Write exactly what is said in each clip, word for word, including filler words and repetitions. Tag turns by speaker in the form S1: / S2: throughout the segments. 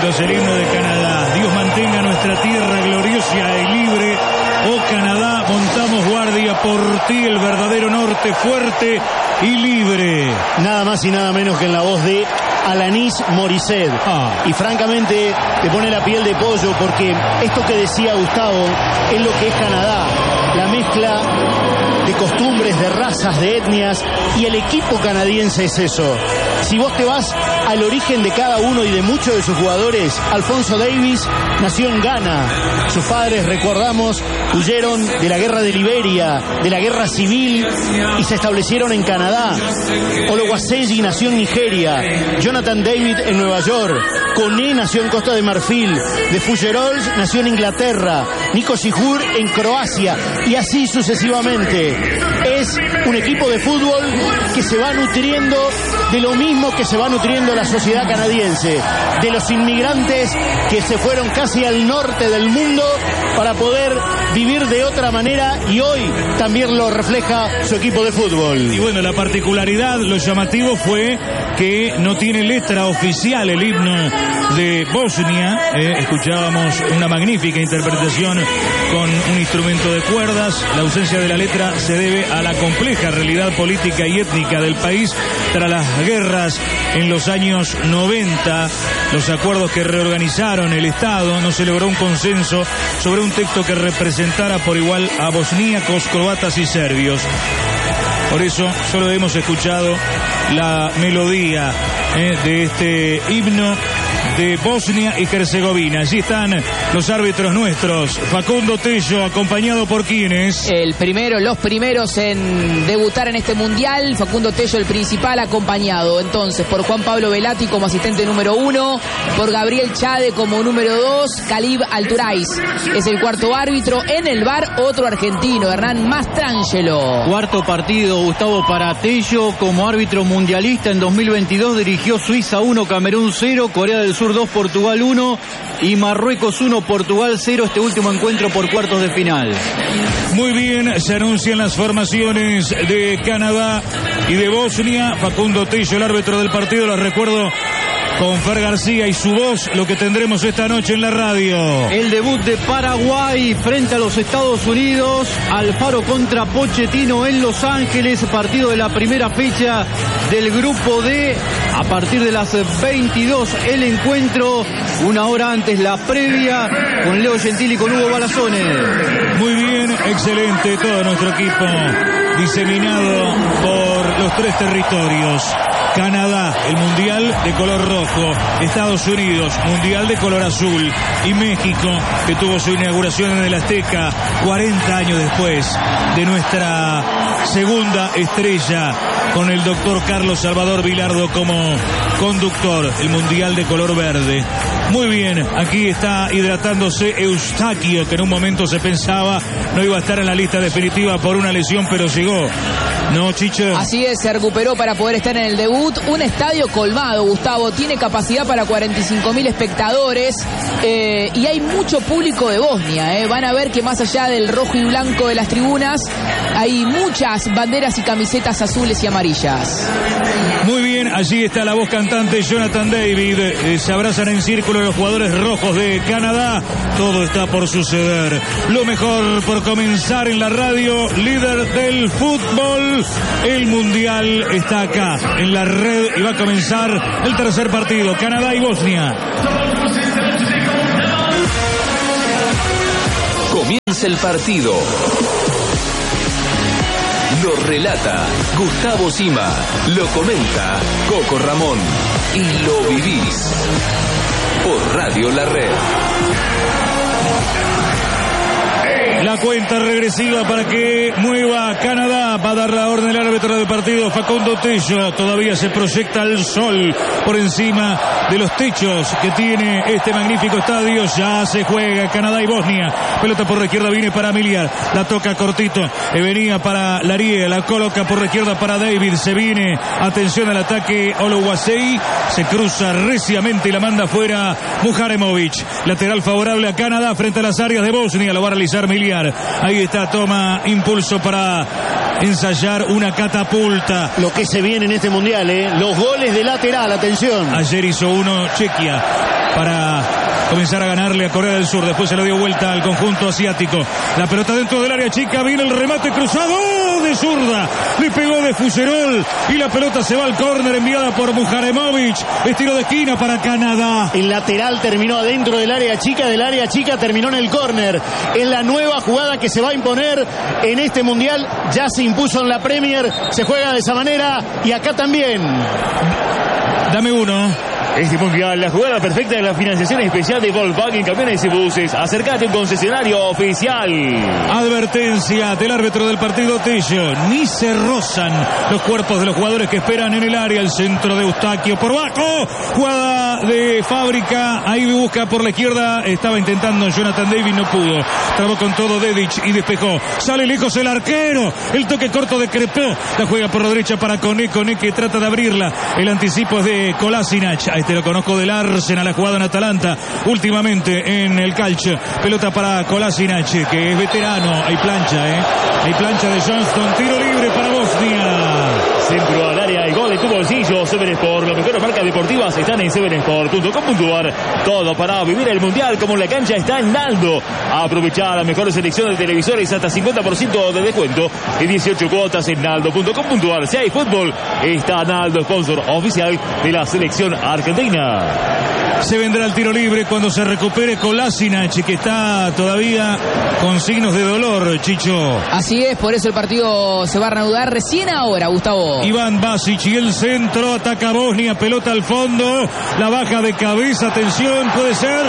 S1: Escuchamos el himno de Canadá. Dios mantenga nuestra tierra gloriosa y libre. Oh Canadá, montamos guardia por ti, el verdadero norte fuerte y libre.
S2: Nada más y nada menos que en la voz de Alanis Morissette. Ah. Y francamente te pone la piel de pollo, porque esto que decía Gustavo es lo que es Canadá. La mezcla de costumbres, de razas, de etnias, y el equipo canadiense es eso. Si vos te vas al origen de cada uno y de muchos de sus jugadores, Alfonso Davies nació en Ghana. Sus padres, recordamos, huyeron de la guerra de Liberia, de la guerra civil, y se establecieron en Canadá. Oluwaseyi nació en Nigeria, Jonathan David en Nueva York, Koné nació en Costa de Marfil, De Fougerols nació en Inglaterra, Nico Sigur en Croacia, y así sucesivamente. Es un equipo de fútbol que se va nutriendo de lo mismo que se va nutriendo la sociedad canadiense, de los inmigrantes que se fueron casi al norte del mundo para poder vivir de otra manera, y hoy también lo refleja su equipo de fútbol.
S1: Y bueno, la particularidad, lo llamativo fue que no tiene letra oficial el himno de Bosnia. Eh, escuchábamos una magnífica interpretación con un instrumento de cuerdas. La ausencia de la letra se debe a la compleja realidad política y étnica del país tras las guerras en los años noventa. Los acuerdos que reorganizaron el Estado, no se logró un consenso sobre un texto que representara por igual a bosníacos, croatas y serbios. Por eso solo hemos escuchado la melodía eh, de este himno de Bosnia y Herzegovina. Allí están los árbitros nuestros. Facundo Tello, acompañado por quienes.
S3: El primero, los primeros en debutar en este mundial. Facundo Tello, el principal, acompañado entonces por Juan Pablo Velati como asistente número uno, por Gabriel Chade como número dos, Calib Alturais es el cuarto árbitro. En el V A R, otro argentino, Hernán Mastrangelo.
S4: Cuarto partido, Gustavo, para Tello como árbitro mundialista. En dos mil veintidós dirigió Suiza uno, Camerún cero, Corea del Sur dos, Portugal uno y Marruecos uno, Portugal cero, este último encuentro por cuartos de final.
S1: Muy bien, se anuncian las formaciones de Canadá y de Bosnia. Facundo Tello, el árbitro del partido, les recuerdo con Fer García y su voz, lo que tendremos esta noche en la radio.
S4: El debut de Paraguay frente a los Estados Unidos. Alfaro contra Pochettino en Los Ángeles, partido de la primera fecha del grupo D. A partir de las veintidós el encuentro, una hora antes la previa con Leo Gentili y con Hugo Balazone.
S1: Muy bien, excelente todo nuestro equipo diseminado por los tres territorios. Canadá, el mundial de color rojo. Estados Unidos, mundial de color azul. Y México, que tuvo su inauguración en el Azteca cuarenta años después de nuestra segunda estrella, con el doctor Carlos Salvador Vilardo como conductor, el mundial de color verde. Muy bien, aquí está hidratándose Eustaquio, que en un momento se pensaba no iba a estar en la lista definitiva por una lesión, pero llegó. ¿No, Chicho?
S3: Así es, se recuperó para poder estar en el debut. Un estadio colmado, Gustavo, tiene capacidad para cuarenta y cinco mil espectadores, eh, y hay mucho público de Bosnia. Eh. Van a ver que más allá del rojo y blanco de las tribunas, hay muchas banderas y camisetas azules y amarillas.
S1: Muy bien, allí está la voz cantante Jonathan David. Eh, se abrazan en círculo los jugadores rojos de Canadá. Todo está por suceder. Lo mejor por comenzar en la radio, líder del fútbol. El mundial está acá en la red y va a comenzar el tercer partido, Canadá y Bosnia.
S5: Comienza el partido. Lo relata Gustavo Sima, lo comenta Coco Ramón y lo vivís por Radio La Red.
S1: La cuenta regresiva para que mueva Canadá. Va a dar la orden el árbitro del partido, Facundo Tello. Todavía se proyecta el sol por encima de los techos que tiene este magnífico estadio. Ya se juega Canadá y Bosnia. Pelota por la izquierda, viene para Miliar. La toca cortito. Eh, venía para Larie. La coloca por la izquierda para David. Se viene. Atención al ataque. Oluwaseyi. Se cruza reciamente y la manda afuera Muharemovic. Lateral favorable a Canadá frente a las áreas de Bosnia. Lo va a realizar Miliar. Ahí está, toma impulso para ensayar una catapulta.
S2: Lo que se viene en este mundial, ¿eh? Los goles de lateral, atención.
S1: Ayer hizo uno Chequia. para comenzar a ganarle a Corea del Sur. Después se le dio vuelta al conjunto asiático. La pelota dentro del área chica, viene el remate cruzado de zurda, le pegó de Fuserol y la pelota se va al córner enviada por Mujaremovic. Estilo de esquina para Canadá.
S2: El lateral terminó adentro del área chica, del área chica terminó en el córner. Es la nueva jugada que se va a imponer en este mundial. Ya se impuso en la Premier, se juega de esa manera y acá también.
S1: Dame uno.
S6: Este mundial, la jugada perfecta de la financiación especial de Volkswagen Camiones y Buses. Acércate a un concesionario oficial.
S1: Advertencia del árbitro del partido, Tello. Ni se rozan los cuerpos de los jugadores que esperan en el área. El centro de Eustaquio por bajo. Jugada de Fábrica. Ahí busca por la izquierda. Estaba intentando Jonathan Davis, no pudo. Trabó con todo Dedic y despejó. Sale lejos el arquero. El toque corto de Crepó. La juega por la derecha para Koné. Koné que trata de abrirla. El anticipo es de Kolasinac. Este lo conozco del Arsenal, la jugada en Atalanta últimamente en el calcio. Pelota para Kolasinac, que es veterano. Hay plancha, ¿eh? Hay plancha de Johnston. Tiro libre para Bosnia.
S6: Centro al área y gol de tu bolsillo. Seven Sport, las mejores marcas deportivas están en seven sport punto com punto a r. Todo para vivir el mundial como en la cancha está en Naldo. Aprovechar la mejor selección de televisores hasta cincuenta por ciento de descuento y dieciocho cuotas en naldo punto com punto a r. Si hay fútbol, está Naldo, sponsor oficial de la selección argentina.
S1: Se vendrá el tiro libre cuando se recupere Kolasinac, que está todavía con signos de dolor, Chicho.
S3: Así es, por eso el partido se va a reanudar recién ahora, Gustavo.
S1: Iván Basic y el centro, ataca Bosnia, pelota al fondo, la baja de cabeza, atención, puede ser,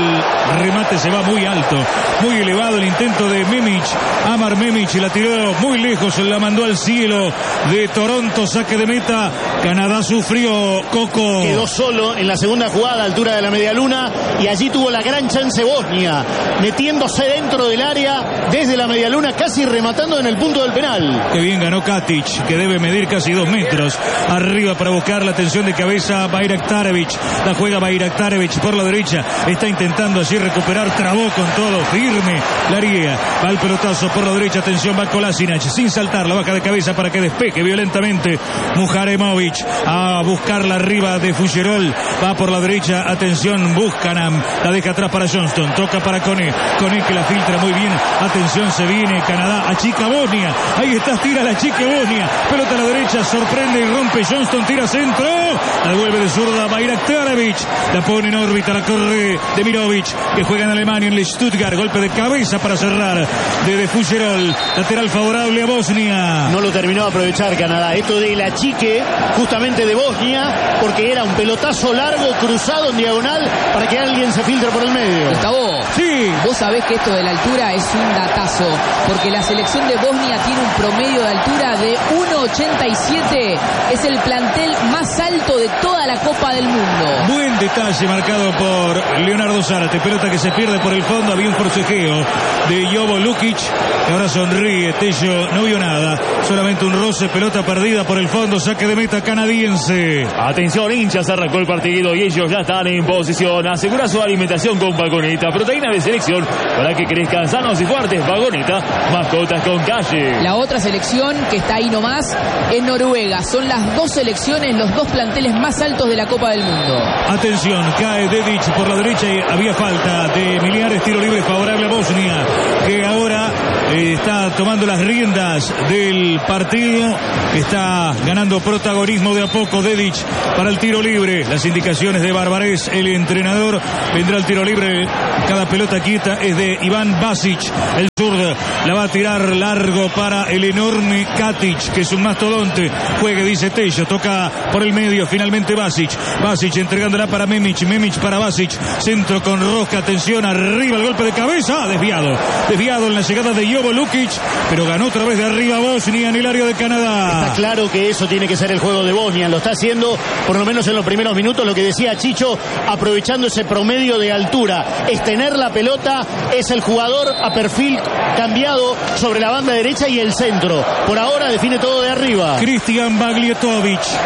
S1: el remate se va muy alto, muy elevado, el intento de Memic, Amar Memic, la tiró muy lejos, la mandó al cielo de Toronto, saque de meta, Canadá sufrió, Coco.
S2: Quedó solo en la segunda jugada, altura de la media luna, y allí tuvo la gran chance Bosnia, metiéndose dentro del área desde la media luna, casi rematando en el punto del penal.
S1: Qué bien ganó Katic, que debe medir casi dos metros arriba para buscar la atención de cabeza. Bayraktarevic, la juega Bayraktarevic por la derecha, está intentando así recuperar, trabó con todo, firme, Laría, va el pelotazo por la derecha, atención, va Kolasinac, sin saltar, la baja de cabeza para que despeje violentamente Mujaremovic, a buscarla arriba de Fugerol, va por la derecha, atención, Buscanam, la deja atrás para Johnston, toca para Koné, Koné que la filtra muy bien, atención, se viene Canadá, achica Bosnia, ahí está, tira la chica Bosnia, pelota a la derecha, sorprende y rompe Johnston, tira centro, la devuelve de zurda Bayraktarevic, la pone en órbita, la corre Demirovic, que juega en Alemania, en el Stuttgart, golpe de cabeza para cerrar de, de Fugerol, lateral favorable a Bosnia.
S2: No lo terminó de aprovechar Canadá, esto de la chique justamente de Bosnia, porque era un pelotazo largo, cruzado en diagonal, para que alguien se filtre por el medio.
S3: Gustavo,
S1: sí.
S3: Vos sabés que esto de la altura es un datazo, porque la selección de Bosnia tiene un promedio de altura de uno ochenta y siete, es el plantel más alto de toda la Copa del Mundo.
S1: Buen detalle marcado por Leonardo Zárate, pelota que se pierde por el fondo, había un forcejeo de Jovo Lukic, que ahora sonríe, Tello no vio nada, solamente un roce, pelota perdida por el fondo, saque de meta canadiense.
S6: Atención hinchas, arrancó el partido y ellos ya están en posición. Asegura su alimentación con Vagoneta, proteína de selección para que crezcan sanos y fuertes. Vagoneta, mascotas con calle.
S3: La otra selección que está ahí nomás es Noruega. Son las dos selecciones, los dos planteles más altos de la Copa del Mundo.
S1: Atención, cae Dedic por la derecha y había falta de Miliares, tiro libre favorable a Bosnia, que ahora eh, está tomando las riendas del partido, está ganando protagonismo de a poco Dedic para el tiro libre. Las indicaciones de Barbarés, el entrenador. Vendrá el tiro libre, cada pelota quieta es de Iván Basic, el zurdo, la va a tirar largo para el enorme Katic, que es un mastodonte. Juegue, dice Tello, toca por el medio, finalmente Basic, Basic entregándola para Memic, Memic para Basic, centro con Rosca, atención, arriba el golpe de cabeza, desviado, desviado en la llegada de Jovo Lukic, pero ganó otra vez de arriba Bosnia en el área de Canadá.
S2: Está claro que eso tiene que ser el juego de Bosnia, lo está haciendo por lo menos en los primeros minutos, lo que decía Chicho, aprovechando ese promedio de altura, es tener la pelota, es el jugador a perfil cambiado sobre la banda derecha y el centro. Por ahora define todo de arriba.
S1: Cristian Baglietovic,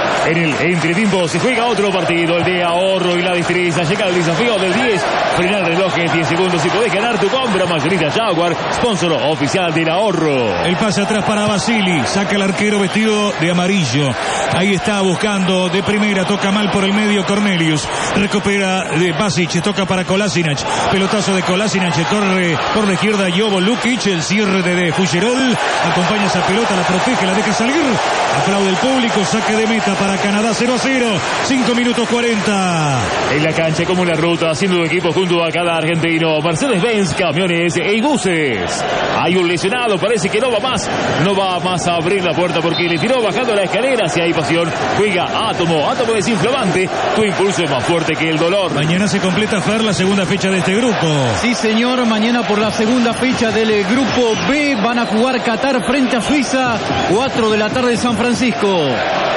S6: En el entretiempo se juega otro partido, el de ahorro y la destreza. Llega el desafío del diez. Frenar el reloj en diez segundos y podés ganar tu compra. Mayorista Jaguar, sponsor oficial del ahorro.
S1: El pase atrás para Basili. Saca el arquero vestido de amarillo. Ahí está buscando de primera. Toca mal por el medio Cornelius. Recupera de Basic. Toca para Kolasinac. Pelotazo de Kolasinac. Corre por la izquierda Jovo Lukic. El cierre de, de Fugerol. Acompaña esa pelota. La protege. La deja salir. Aplaude el público. Saque de meta para Canadá. cero a cero. cinco minutos cuarenta.
S6: En la cancha como en la ruta. Haciendo equipo junto a cada argentino. Mercedes-Benz, camiones e buses. Hay un lesionado. Parece que no va más. No va más a abrir la puerta porque le tiró bajando la escalera. Si hay pasión. Juega Átomo. Átomo desinflamante. Tu impulso es más fuerte que el dolor.
S1: Mañana se completa, Fer, la segunda fecha de este grupo.
S4: Sí, señor. Mañana por la segunda fecha del grupo B van a jugar Qatar frente a Suiza. cuatro de la tarde en San Francisco.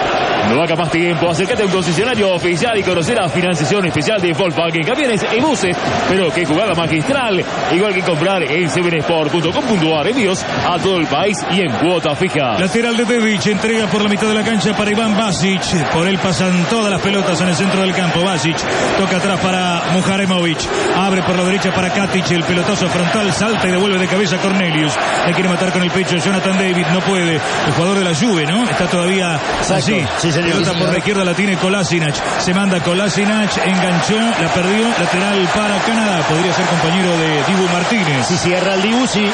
S6: No haga más tiempo, acércate a un concesionario oficial y conocer la financiación especial de Volkswagen, camiones y buses. Pero qué jugada magistral, igual que comprar en seven sport punto com punto a r, envíos a todo el país y en cuota fija.
S1: Lateral de Dedic, entrega por la mitad de la cancha para Iván Basic. Por él pasan todas las pelotas en el centro del campo. Basic toca atrás para Muharemovic, abre por la derecha para Katic, el pelotazo frontal, salta y devuelve de cabeza a Cornelius. Le quiere matar con el pecho Jonathan David, no puede. El jugador de la Juve, ¿no? Está todavía así.
S2: Sí, señor.
S1: Pelota por la izquierda la tiene Kolasinac. Se manda Kolasinac, enganchó, la perdió. Lateral para Canadá. Podría ser compañero de Dibu Martínez.
S2: Si cierra el Dibu, sí.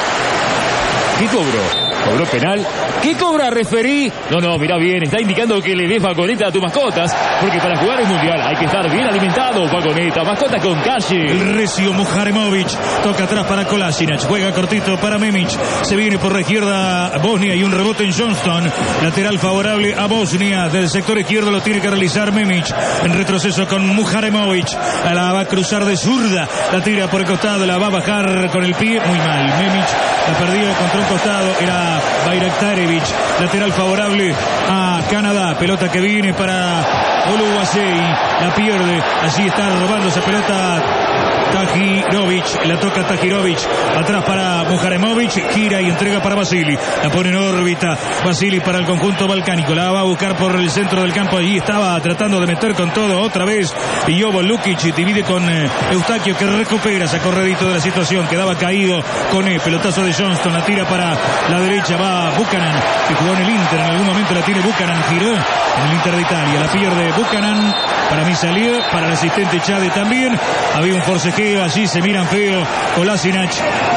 S6: ¿Qué cobró? ¿Cobró penal? ¿Qué cobra, referí? No, no, mira bien, está indicando que le des vagoneta a tus mascotas, porque para jugar el mundial hay que estar bien alimentado. Vagoneta, mascota con calle.
S1: El recio Muharemovic toca atrás para Kolasinac, juega cortito para Memic, se viene por la izquierda Bosnia y un rebote en Johnston. Lateral favorable a Bosnia, del sector izquierdo lo tiene que realizar Memic, en retroceso con Muharemovic, la va a cruzar de zurda, la tira por el costado, la va a bajar con el pie, muy mal. Memic la perdió contra un costado, era Bayraktarevic, lateral favorable a Canadá, pelota que viene para Oluwasei, la pierde, allí está robando esa pelota Tahirovic, la toca Tahirovic, atrás para Muharemovic, gira y entrega para Basili, la pone en órbita, Basili para el conjunto balcánico, la va a buscar por el centro del campo, allí estaba tratando de meter con todo otra vez, y Jovo Lukic divide con eh, Eustaquio, que recupera, ese corredito de la situación, quedaba caído con el pelotazo de Johnston, la tira para la derecha, va Buchanan, que jugó en el Inter, en algún momento la tiene Buchanan, giró en el Inter de Italia, la pierde Buchanan, para mí salió, para el asistente Chade también, había un forcejeo, allí se miran feo Kolasinac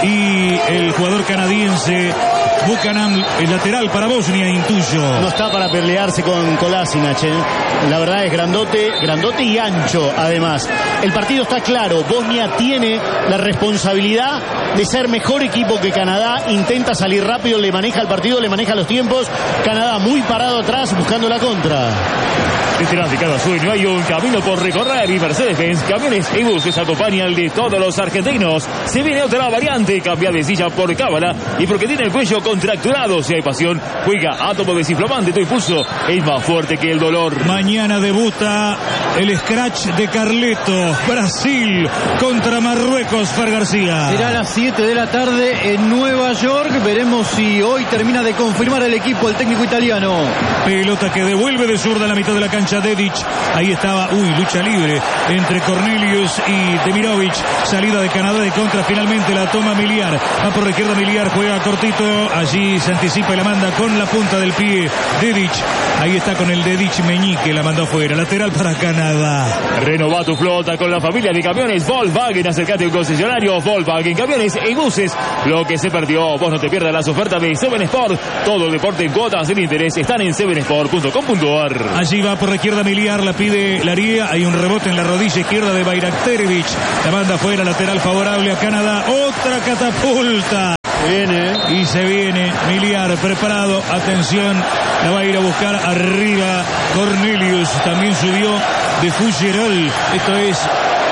S1: y el jugador canadiense Buchanan, el lateral para Bosnia, intuyo.
S2: No está para pelearse con Kolasinac, ¿eh? La verdad es grandote, grandote y ancho además. El partido está claro, Bosnia tiene la responsabilidad de ser mejor equipo que Canadá, intenta salir rápido, le maneja el partido, le maneja los tiempos. Canadá muy parado atrás buscando la contra.
S6: Detrás de cada sueño hay un camino por recorrer y Mercedes-Benz, camiones y buses acompañan de todos los argentinos. Se viene otra variante, cambia de silla por cábala y porque tiene el cuello contracturado. Si hay pasión, juega Átomo desinflamante, tu impulso es más fuerte que el dolor.
S1: Mañana debuta el scratch de Carleto, Brasil contra Marruecos, Fer García.
S4: Será a las siete de la tarde en Nueva York. Veremos si hoy termina de confirmar el equipo, el técnico italiano.
S1: Pelota que devuelve de zurda a la mitad de la cancha Dedic, ahí estaba, uy, lucha libre entre Cornelius y Demirovic, salida de Canadá de contra, finalmente la toma Miliar, va por la izquierda Miliar, juega cortito, allí se anticipa y la manda con la punta del pie Dedic, ahí está con el Dedic Meñique, la mandó afuera, lateral para Canadá.
S6: Renova tu flota con la familia de camiones Volkswagen, acércate a un concesionario Volkswagen, camiones y buses, lo que se perdió, vos no te pierdas las ofertas de seven Sport, todo el deporte en cuotas sin interés, están en seven sport punto com punto a r.
S1: Allí va por la izquierda Miliar, la pide Laría, hay un rebote en la rodilla izquierda de Bayraktarevic, la manda afuera, lateral favorable a Canadá, otra catapulta.
S2: Viene.
S1: Y se viene Miliar preparado, atención, la va a ir a buscar arriba Cornelius, también subió de Fugerol, esto es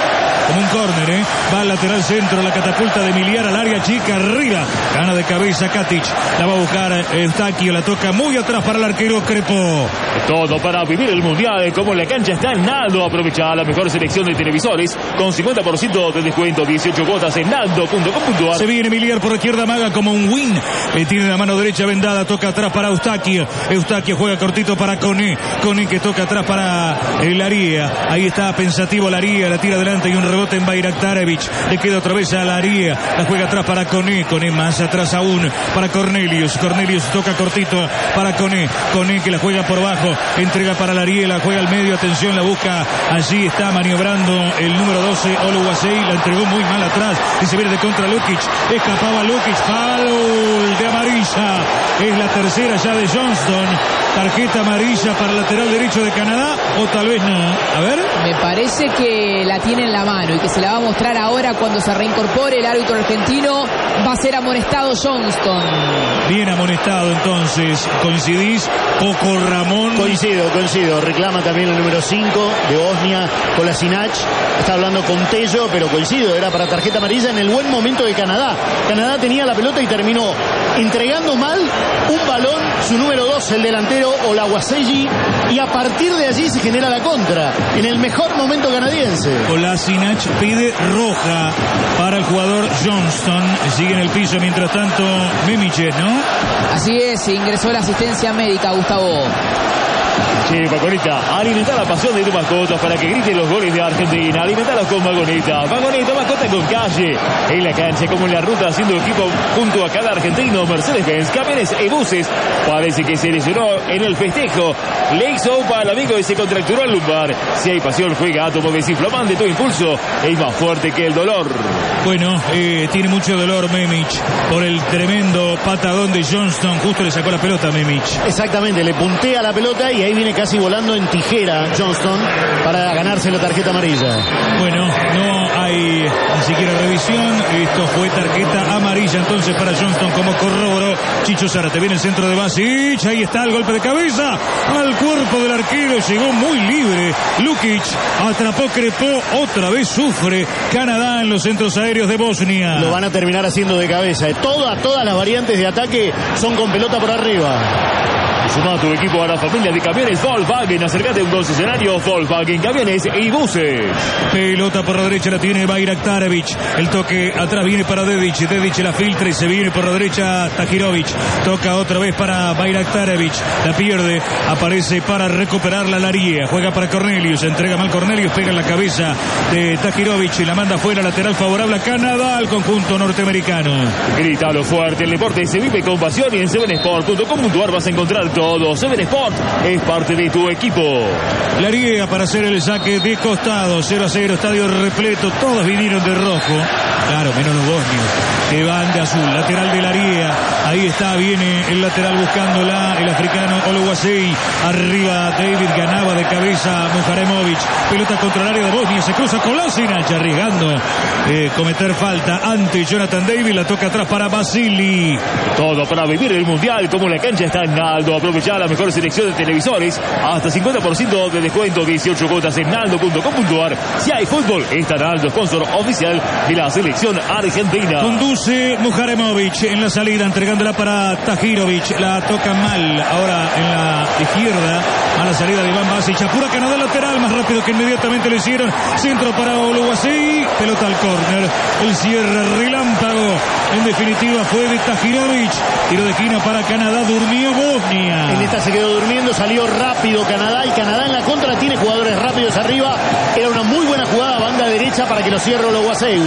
S1: como un córner, ¿eh? Va al lateral centro, la catapulta de Miliar al área chica, arriba, gana de cabeza Katic, la va a buscar Eustaquio, la toca muy atrás para el arquero Crepó.
S6: Todo para vivir el mundial, como en la cancha está Naldo. Aprovecha la mejor selección de televisores con cincuenta por ciento de descuento, dieciocho cuotas en naldo punto com punto a r.
S1: Se viene Miliar por izquierda, maga como un win, eh, tiene la mano derecha vendada, toca atrás para Eustaquio, Eustaquio juega cortito para Koné, Koné que toca atrás para el Laría, ahí está pensativo Laría, la tira adelante y un rebote en Bayraktarevic, le queda otra vez a Laría, la juega atrás para Koné, Koné más atrás aún para Cornelius, Cornelius toca cortito para Koné, Koné que la juega por bajo, entrega para Laría, la juega al medio, atención, la busca, allí está maniobrando el número doce Oluwasei, la entregó muy mal atrás y se viene de contra Lukic, escapaba Lukic, foul de amarilla, es la tercera ya de Johnston, tarjeta amarilla para el lateral derecho de Canadá, o tal vez no, a ver.
S3: Me parece que la tiene en la mano y que se la va a mostrar ahora cuando se reincorpore el árbitro argentino, va a ser amonestado Johnston.
S1: Bien amonestado entonces, ¿coincidís? Coco Ramón.
S2: Coincido, coincido, reclama también el número cinco de Bosnia, Kolasinac, está hablando con Tello, pero coincido, era para tarjeta amarilla en el buen momento de Canadá. Canadá tenía la pelota y terminó entregando mal un balón, su número dos, el delantero Oluwaseyi, y a partir de allí se genera la contra, en el mejor momento canadiense.
S1: Kolasinac pide roja para el jugador Johnston, sigue en el piso mientras tanto Memiche, ¿no?
S3: Así es, ingresó la asistencia médica, Gustavo.
S6: Che, Vagoneta, alimenta la pasión de tus mascotas para que griten los goles de Argentina. Alimentalos con Vagoneta. Vagoneta, mascota con calle. En la cancha, como en la ruta, haciendo equipo junto a cada argentino. Mercedes-Benz, camiones y buses. Parece que se lesionó en el festejo. Le hizo para el amigo y se contracturó el lumbar. Si hay pasión, juega átomo desinflamante. Tu impulso es más fuerte que el dolor.
S1: Bueno, eh, tiene mucho dolor Memic por el tremendo patadón de Johnston. Justo le sacó la pelota a Memic.
S2: Exactamente, le puntea la pelota y ahí viene casi volando en tijera Johnston para ganarse la tarjeta amarilla.
S1: Bueno, no hay ni siquiera revisión. Esto fue tarjeta amarilla entonces para Johnston, como corroboró Chicho Zárate. Viene el centro de Basic, ahí está el golpe de cabeza al cuerpo del arquero, llegó muy libre Lukic, atrapó Crepó, otra vez sufre Canadá en los centros aéreos de Bosnia.
S2: Lo van a terminar haciendo de cabeza. Todas, todas las variantes de ataque son con pelota por arriba.
S6: Suma a tu equipo a la familia de camiones Volkswagen. Acércate a un concesionario Volkswagen, camiones y buses.
S1: Pelota por la derecha la tiene Bayraktarevic. El toque atrás viene para Dedic. Dedic la filtra y se viene por la derecha Tahirovic. Toca otra vez para Bayraktarevic. La pierde. Aparece para recuperar la Laría. Juega para Cornelius. Entrega mal Cornelius. Pega en la cabeza de Tahirovic y la manda fuera. Lateral favorable a Canadá, al conjunto norteamericano.
S6: Grítalo fuerte. El deporte se vive con pasión y en seven sport punto com punto a r vas a encontrar todo. seven Sport es parte de tu equipo.
S1: Laría para hacer el saque de costado. cero a cero, estadio repleto. Todos vinieron de rojo. Claro, menos los bosnios, que van de azul. Lateral de Laría. Ahí está, viene el lateral buscándola. El africano Oluwasei. Arriba David, ganaba de cabeza Muharemovic. Pelota contra el área de Bosnia. Se cruza Kolasinac, arriesgando eh, cometer falta ante Jonathan David. La toca atrás para Basili.
S6: Todo para vivir el mundial, como la cancha está en Naldo. Aprovecha la mejor selección de televisores. Hasta cincuenta por ciento de descuento, dieciocho cuotas en naldo punto com punto a r. Si hay fútbol, está Naldo, sponsor oficial de la selección argentina.
S1: Conduce Muharemovic en la salida, entregándola para Tahirovic. La toca mal ahora en la izquierda a la salida de Iván Basic. Apura Canadá lateral, más rápido que inmediatamente lo hicieron. Centro para Oluwasei. Pelota al córner. El cierre relámpago. En definitiva fue de Tahirovic. Tiro de esquina para Canadá. Durmió Bosnia.
S2: En esta se quedó durmiendo, salió rápido Canadá y Canadá en la contra tiene jugadores rápidos arriba. Era una muy buena jugada banda derecha para que lo cierre Oluwasei.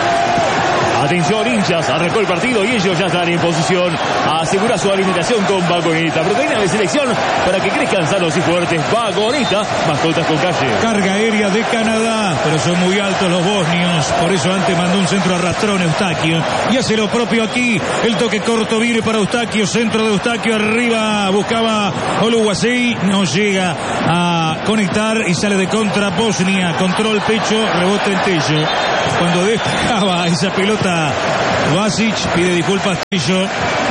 S6: Atención hinchas, arrancó el partido y ellos ya están en posición. Asegura su alimentación con Vagoneta. Proteína de selección para que crezcan sanos y fuertes. Vagoneta, mascotas con calle.
S1: Carga aérea de Canadá, pero son muy altos los bosnios. Por eso antes mandó un centro a Rastrón Eustaquio. Y hace lo propio aquí. El toque corto viene para Eustaquio. Centro de Eustaquio arriba. Buscaba Oluwasei. No llega a conectar y sale de contra Bosnia. Control pecho, rebote en Tello. Cuando despejaba esa pelota, Basic pide disculpas Tello.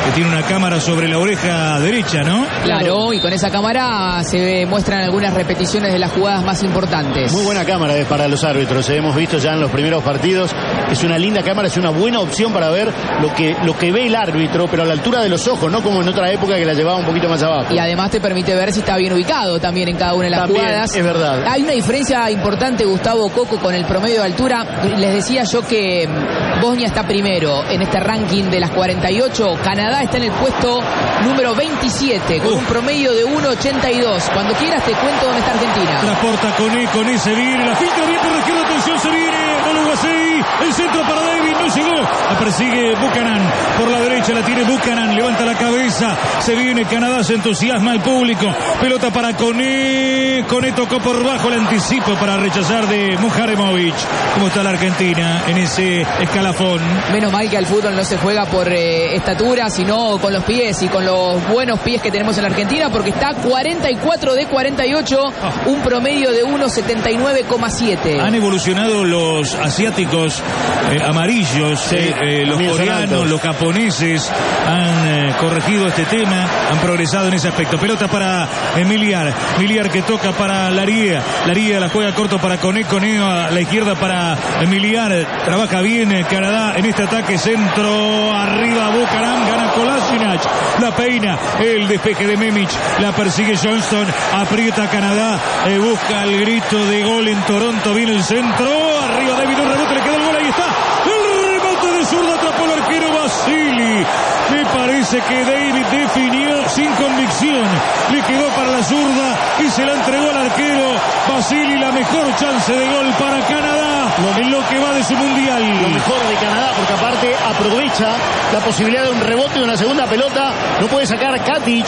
S1: que tiene una cámara sobre la oreja derecha, ¿no?
S3: Claro, y con esa cámara se muestran algunas repeticiones de las jugadas más importantes.
S2: Muy buena cámara es para los árbitros, eh. hemos visto ya en los primeros partidos, es una linda cámara, es una buena opción para ver lo que, lo que ve el árbitro, pero a la altura de los ojos, no como en otra época que la llevaba un poquito más abajo.
S3: Y además te permite ver si está bien ubicado también en cada una de las
S2: también,
S3: jugadas.
S2: Es verdad.
S3: Hay una diferencia importante, Gustavo Coco, con el promedio de altura. Les decía yo que Bosnia está primero en este ranking de las cuarenta y ocho. Canadá está en el puesto número veintisiete con uh. un promedio de uno ochenta y dos. Cuando quieras te cuento dónde está Argentina.
S1: Transporta con E, con E se viene, la filtra bien por la izquierda, atención, se viene Oluwasei, el centro para David, no llegó, la persigue Buchanan, por la derecha la tiene Buchanan, levanta la cabeza, se viene Canadá, se entusiasma el público, pelota para Koné, Koné tocó por bajo, el anticipo para rechazar de Muharemovic. ¿Cómo está la Argentina en ese escalafón?
S3: Menos mal que al fútbol no se juega por eh, estatura, sino con los pies y con los buenos pies que tenemos en la Argentina, porque está cuarenta y cuatro de cuarenta y ocho, oh. un promedio de uno setenta y nueve coma siete.
S1: Han evolucionado los asiáticos eh, amarillos, sí, eh, eh, los coreanos, altos. Los japoneses han eh, corregido este tema, han progresado en ese aspecto. Pelota para Miliar, Miliar que toca para Laría, Laría la juega corto para Koné, Koné a la izquierda para Miliar, trabaja bien Canadá en este ataque, centro arriba Buchanan, gana Kolasinac, la peina, el despeje de Memic, la persigue Johnston, aprieta Canadá, eh, busca el grito de gol en Toronto, viene el centro, arriba David, un rebote, le queda el gol, ahí está, el rebote de zurda, atrapó el arquero Basili. Me parece que David definió sin convicción, le quedó para la zurda y se la entregó al arquero Basili, la mejor chance de gol para Canadá lo, en lo que va de su mundial.
S2: Lo mejor de Canadá, porque aparte aprovecha la posibilidad de un rebote de una segunda pelota, no puede sacar Katic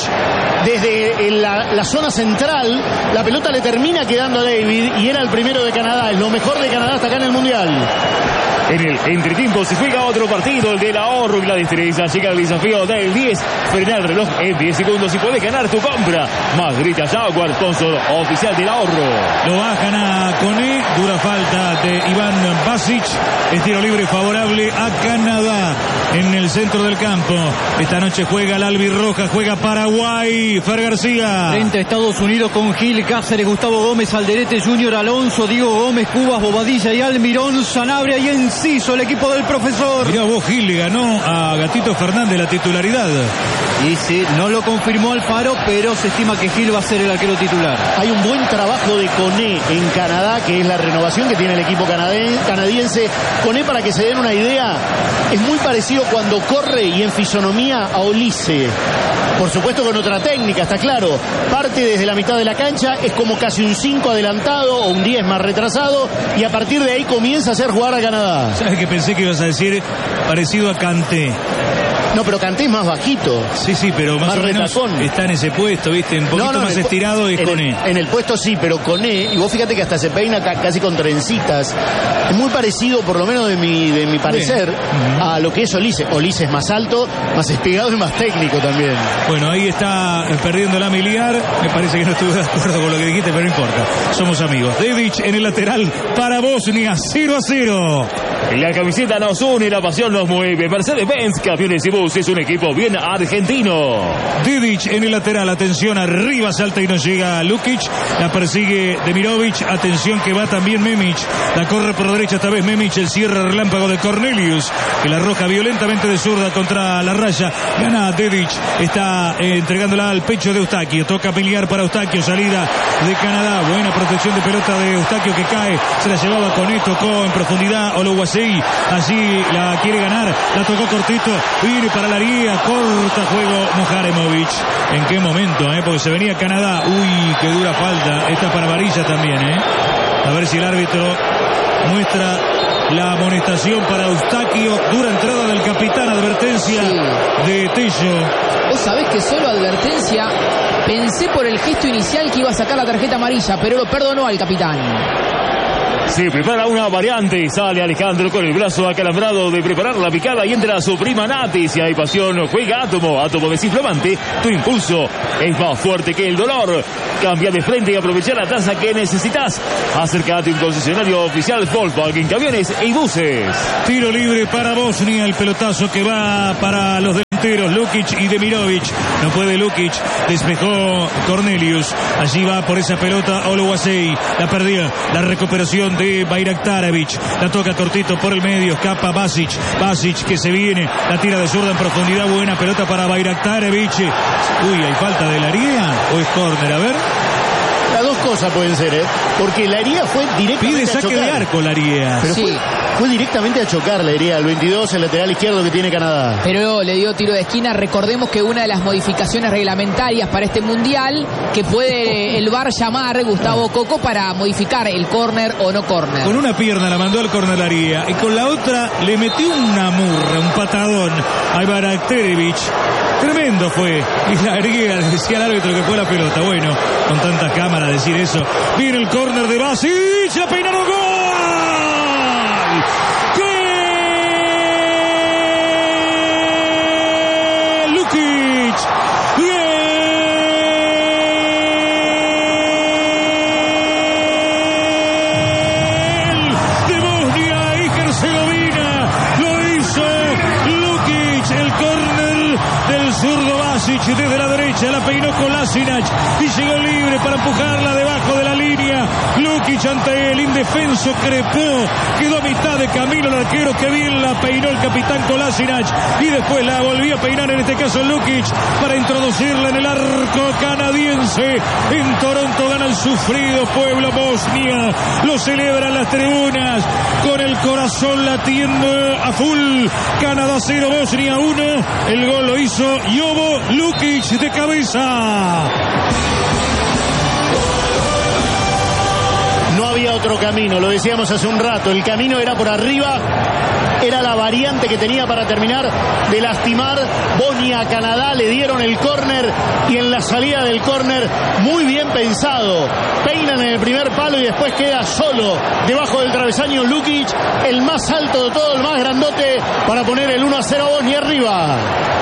S2: desde la, la zona central, la pelota le termina quedando a David y era el primero de Canadá, es lo mejor de Canadá hasta acá en el mundial.
S6: En el entretiempo se juega otro partido, el del ahorro y la destreza. Llega el desafío del diez. Frena el reloj en diez segundos y puedes ganar tu compra. Madrita Jaguar, sponsor oficial del ahorro.
S1: Lo bajan a Koné. Dura falta de Iván Basic. Estilo libre favorable a Canadá en el centro del campo. Esta noche juega la albirroja, juega Paraguay. Fer García.
S4: Frente a Estados Unidos con Gil Cáceres, Gustavo Gómez, Alderete, Junior Alonso, Diego Gómez, Cubas, Bobadilla y Almirón, Sanabria y Enciso, el equipo del profesor.
S1: Mirá vos, Gil le ganó a Gatito Fernández la titularidad.
S4: Y sí, no lo confirmó Alfaro, pero se estima que Gil va a ser el arquero titular.
S2: Hay un buen trabajo de Koné en Canadá, que es la renovación que tiene el equipo canadiense. Koné, para que se den una idea, es muy parecido cuando corre y en fisonomía a Olise. Por supuesto con otra técnica, está claro. Parte desde la mitad de la cancha, es como casi un cinco adelantado o un diez más retrasado, y a partir de ahí comienza a hacer jugar a Canadá.
S1: ¿Sabes qué pensé que ibas a decir? Parecido a Kanté.
S2: No, pero Kanté es más bajito.
S1: Sí, sí, pero más, más o menos está en ese puesto, ¿viste? Un poquito no, no, más estirado y Koné.
S2: En el puesto sí, pero Koné, y vos fíjate que hasta se peina casi con trencitas. Es muy parecido, por lo menos de mi, de mi parecer, uh-huh. a lo que es Olise. Olise es más alto, más espigado y más técnico también.
S1: Bueno, ahí está perdiendo la Miliar. Me parece que no estuve de acuerdo con lo que dijiste, pero no importa. Somos amigos. Dedic en el lateral para Bosnia, cero a cero.
S6: La camiseta nos une, la pasión nos mueve. Mercedes-Benz, camiones y buses, un equipo bien argentino.
S1: Dedic en el lateral, atención, arriba salta y no llega Lukic. La persigue Demirovic, atención que va también Memic. La corre por derecha esta vez Memic, el cierre relámpago de Cornelius, que la arroja violentamente de zurda contra la raya. Gana Dedic, está eh, entregándola al pecho de Eustaquio. Toca pelear para Eustaquio, salida de Canadá. Buena protección de pelota de Eustaquio que cae. Se la llevaba con esto, tocó en profundidad Oluwasei. Allí la quiere ganar, la tocó cortito, viene para la Laría, corta juego Muharemovic. ¿En qué momento? Eh? Porque se venía Canadá. Uy, qué dura falta. Esta para Varilla también, ¿eh? A ver si el árbitro muestra la amonestación para Eustaquio. Dura entrada del capitán, advertencia sí. de Tello.
S3: Vos sabés que solo advertencia. Pensé por el gesto inicial que iba a sacar la tarjeta amarilla, pero lo perdonó al capitán.
S6: Se prepara una variante y sale Alejandro con el brazo acalambrado de preparar la picada y entra su prima Nati. Si hay pasión, juega Átomo. Átomo desinflamante. Tu impulso es más fuerte que el dolor. Cambia de frente y aprovecha la tasa que necesitas. Acércate a un concesionario oficial Volkswagen Camiones y Buses.
S1: Tiro libre para Bosnia. El pelotazo que va para los de Lukic y Demirovic. No puede Lukic. Despejó Cornelius. Allí va por esa pelota Oluwasei. La perdió. La recuperación de Bayraktarevic. La toca cortito por el medio. Escapa Basic. Basic que se viene. La tira de zurda en profundidad. Buena pelota para Bayraktarevic. Uy, hay falta de Laría. ¿O es córner? A ver.
S2: Las dos cosas pueden ser, ¿eh? Porque Laría fue directamente
S1: Pide saque
S2: a chocar.
S1: de arco Laría.
S2: Pero
S3: Sí.
S2: fue, fue directamente a chocar Laría, el veintidós, el lateral izquierdo que tiene Canadá.
S3: Pero le dio tiro de esquina. Recordemos que una de las modificaciones reglamentarias para este mundial que puede el V A R llamar Gustavo Coco para modificar el córner o no córner.
S1: Con una pierna la mandó al córner Laría y con la otra le metió una murra, un patadón a Bayraktarevic. Tremendo fue. Y Laría le decía al árbitro que fue la pelota. Bueno, con tantas cámaras decir eso. Viene el córner de Basic. La peinaron. ¡Gol! ¡Gol! Lukic. ¡Gol! De Bosnia y Herzegovina. Lo hizo Lukic. El córner del zurdo Basic desde la derecha. La peinó Kolasinac y llegó libre para empujarla debajo de la línea. Lukic ante el indefenso crepó, quedó a mitad de camino el arquero, que bien la peinó el capitán Kolasinac y después la volvió a peinar, en este caso Lukic, para introducirla en el arco canadiense. En Toronto gana el sufrido pueblo Bosnia, lo celebran las tribunas con el corazón latiendo a full. Canadá cero, Bosnia uno. El gol lo hizo Jovo Lukic de cabeza.
S2: No había otro camino, lo decíamos hace un rato. El camino era por arriba, era la variante que tenía para terminar de lastimar Bosnia a Canadá. Le dieron el córner y en la salida del córner, muy bien pensado, peinan en el primer palo y después queda solo debajo del travesaño Lukic, el más alto de todo, el más grandote, para poner el uno a cero a Bosnia arriba.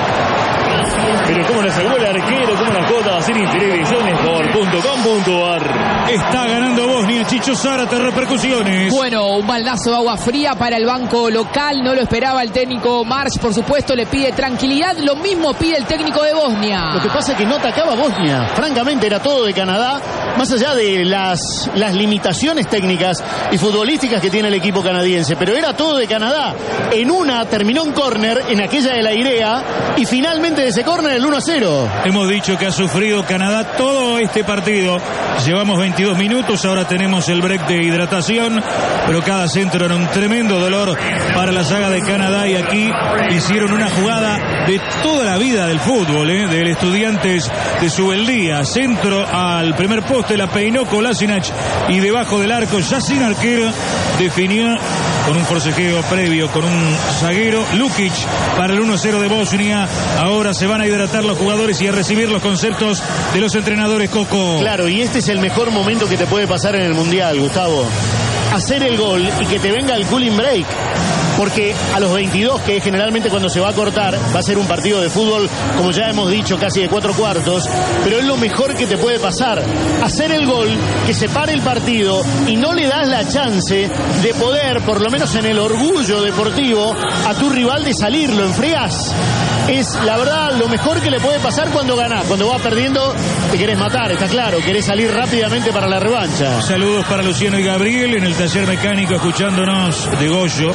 S6: Pero cómo la salvó el arquero, cómo la cota sin televisiones por punto com punto ar.
S1: Está ganando Bosnia. Chicho Zárate, repercusiones.
S3: Bueno, un baldazo de agua fría para el banco local. No lo esperaba el técnico March, por supuesto, le pide tranquilidad. Lo mismo pide el técnico de Bosnia.
S2: Lo que pasa es que no atacaba Bosnia. Francamente era todo de Canadá, más allá de las, las limitaciones técnicas y futbolísticas que tiene el equipo canadiense. Pero era todo de Canadá. En una terminó un córner, en aquella de la Irea, y finalmente de ese córner el uno a cero.
S1: Hemos dicho que ha sufrido Canadá todo este partido. Llevamos veintidós minutos, ahora tenemos el break de hidratación, pero cada centro era un tremendo dolor para la saga de Canadá, y aquí hicieron una jugada de toda la vida del fútbol, ¿eh? Del Estudiantes de Subeldía. Centro al primer poste, la peinó Kolasinac y debajo del arco, ya sin arquero, definió con un forcejeo previo con un zaguero Lukic para el uno a cero de Bosnia. Ahora se van a hidratar los jugadores y a recibir los conceptos de los entrenadores, Coco.
S2: Claro, y este es el mejor momento que te puede pasar en el Mundial, Gustavo. Hacer el gol y que te venga el cooling break. Porque a los veintidós, que es generalmente cuando se va a cortar, va a ser un partido de fútbol, como ya hemos dicho, casi de cuatro cuartos, pero es lo mejor que te puede pasar. Hacer el gol, que se pare el partido y no le das la chance de poder, por lo menos en el orgullo deportivo, a tu rival de salir, lo enfriás. Es, la verdad, lo mejor que le puede pasar cuando ganás. Cuando vas perdiendo, te querés matar, está claro, querés salir rápidamente para la revancha.
S1: Saludos para Luciano y Gabriel en el taller mecánico, escuchándonos de Goyo,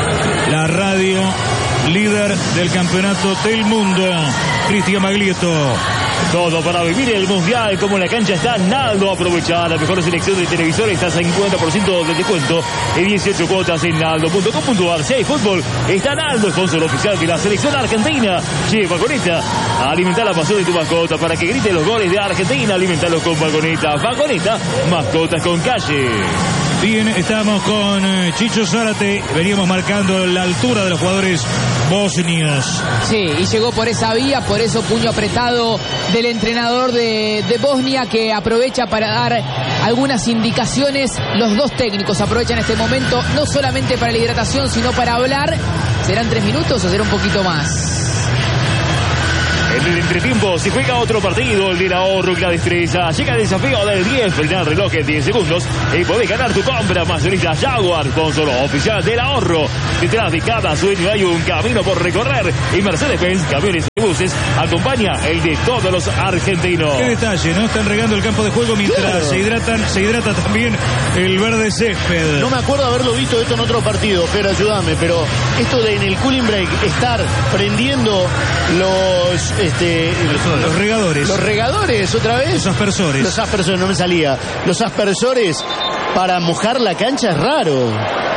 S1: la radio líder del campeonato del mundo. Cristian Maglietto.
S6: Todo para vivir el mundial, como la cancha está Naldo. Aprovecha la mejor selección de televisores, hasta cincuenta por ciento de descuento y dieciocho cuotas en naldo punto com punto ar. Si hay fútbol, está Naldo, sponsor oficial de la selección argentina. Che, Vagoneta, alimenta la pasión de tu mascota para que grite los goles de Argentina. Alimentalo con Vagoneta. Vagoneta, mascotas con calle.
S1: Bien, estamos con eh, Chicho Zárate. Veníamos marcando la altura de los jugadores bosnios.
S3: Sí, y llegó por esa vía, por eso puño apretado del entrenador de, de Bosnia, que aprovecha para dar algunas indicaciones. Los dos técnicos aprovechan este momento, no solamente para la hidratación, sino para hablar. ¿Serán tres minutos o será un poquito más?
S6: En el entretiempo se juega otro partido, el del ahorro y la destreza. Llega el desafío del diez, frenar el reloj en diez segundos y podés ganar tu compra. Mayorista Jaguar, sponsor oficial del ahorro. Detrás de cada sueño hay un camino por recorrer. Y Mercedes-Benz, camiones buses acompaña el de todos los argentinos.
S1: Qué detalle, ¿no? Están regando el campo de juego mientras claro. se hidratan, se hidrata también el verde césped.
S2: No me acuerdo haberlo visto esto en otro partido, pero ayúdame, pero esto de en el cooling break estar prendiendo los este
S1: los, los regadores.
S2: Los regadores otra vez.
S1: Los aspersores.
S2: Los aspersores, no me salía. Los aspersores para mojar la cancha es raro.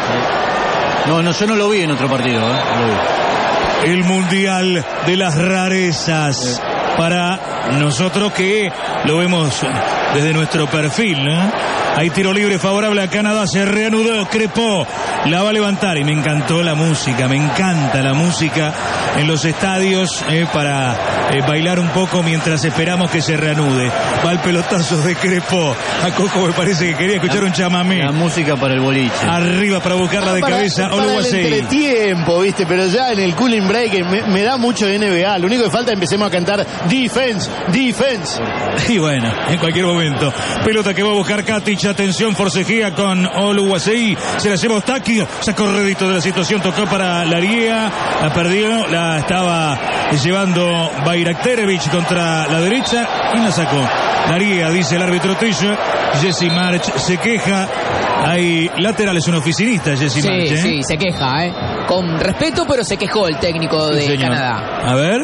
S4: No, no, yo no lo vi en otro partido, ¿eh? No lo vi.
S1: El mundial de las rarezas para nosotros que lo vemos desde nuestro perfil, ¿no? Hay tiro libre favorable a Canadá, se reanudó, Crepó, la va a levantar y me encantó la música, me encanta la música en los estadios eh, para eh, bailar un poco mientras esperamos que se reanude. Va el pelotazo de Crepó, a Coco me parece que quería escuchar
S4: la,
S1: un chamamé.
S4: La música para el boliche.
S1: Arriba para buscarla de
S2: para,
S1: cabeza,
S2: para
S1: Oluwasei.
S2: el entretiempo, viste, pero ya en el cooling break me, me da mucho de N B A, lo único que falta es empecemos a cantar defense, defense.
S1: Y bueno, en cualquier momento. Pelota que va a buscar Katic, atención, forcejea con Oluwasei, se la lleva Eustaquio, sacó rédito de la situación, tocó para Laría, la perdió, la estaba llevando Bayraktarevic contra la derecha y la sacó. Laría, dice el árbitro Tello, Jesse March se queja, hay laterales, un oficinista Jesse
S3: sí,
S1: March. ¿eh?
S3: Sí, se queja, ¿eh? Con respeto, pero se quejó el técnico de
S1: sí,
S3: Canadá.
S1: A ver...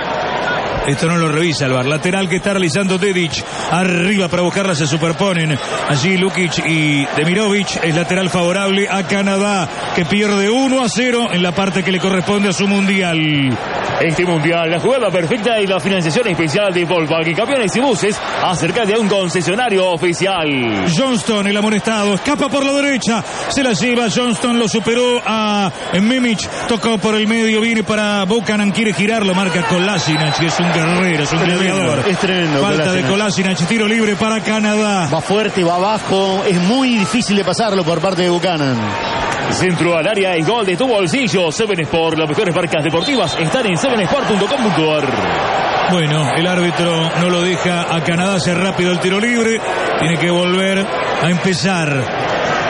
S1: Esto no lo revisa el V A R. Lateral que está realizando Dedic. Arriba para buscarla se superponen. Allí Lukic y Demirovic. Es lateral favorable a Canadá, que pierde uno a cero en la parte que le corresponde a su mundial.
S6: Este mundial, la jugada perfecta y la financiación especial de Volkswagen Camiones y Buses acerca de un concesionario oficial.
S1: Johnston, el amonestado, escapa por la derecha. Se la lleva Johnston, lo superó a Mimic. Tocó por el medio, viene para Buchanan, quiere girarlo, marca Kolasinac, que es un guerrero, es un gladiador.
S2: Es tremendo.
S1: Falta
S2: Kolasinac.
S1: de Kolasinac, tiro libre para Canadá.
S2: Va fuerte, va abajo, es muy difícil de pasarlo por parte de Buchanan.
S6: Centro al área y gol de tu bolsillo. Seven Sport, las mejores marcas deportivas están en seven sport punto com punto a r.
S1: Bueno, el árbitro no lo deja a Canadá hacer rápido el tiro libre. Tiene que volver a empezar.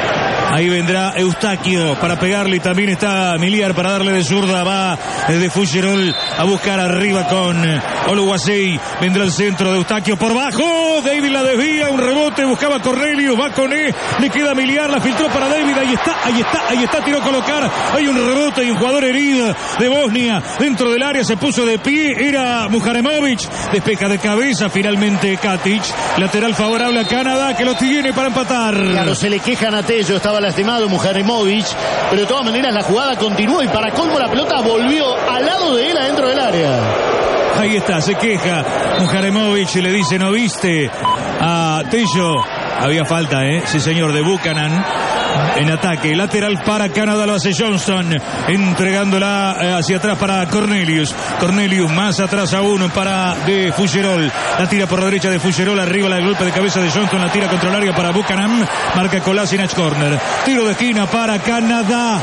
S1: Ahí vendrá Eustaquio para pegarle y también está Miliar para darle de zurda. Va de Fuggerol a buscar arriba con Oluwasei. Vendrá el centro de Eustaquio por bajo. David la desvía, un rebote, buscaba Cornelius, va con E, le queda Miliar, la filtró para David. Ahí está, ahí está, ahí está, tiró a colocar. Hay un rebote y un jugador herido de Bosnia dentro del área, se puso de pie. Era Mujaremovic, despeja de cabeza finalmente Katic. Lateral favorable a Canadá que lo tiene para empatar.
S2: Claro, se le quejan a Tello, estaba lastimado Mujaremovic, pero de todas maneras la jugada continuó y para colmo la pelota volvió al lado de él adentro del área.
S1: Ahí está, se queja Mujaremovic y le dice, ¿no viste a Tello? Había falta, ¿eh? Sí, señor, de Buchanan en ataque. Lateral para Canadá, lo hace Johnston, entregándola eh, hacia atrás para Cornelius. Cornelius más atrás aún para de Fuggerol. La tira por la derecha de Fuggerol, arriba el golpe de cabeza de Johnston, la tira contra el área para Buchanan. Marca Kolasinac, corner. Tiro de esquina para Canadá.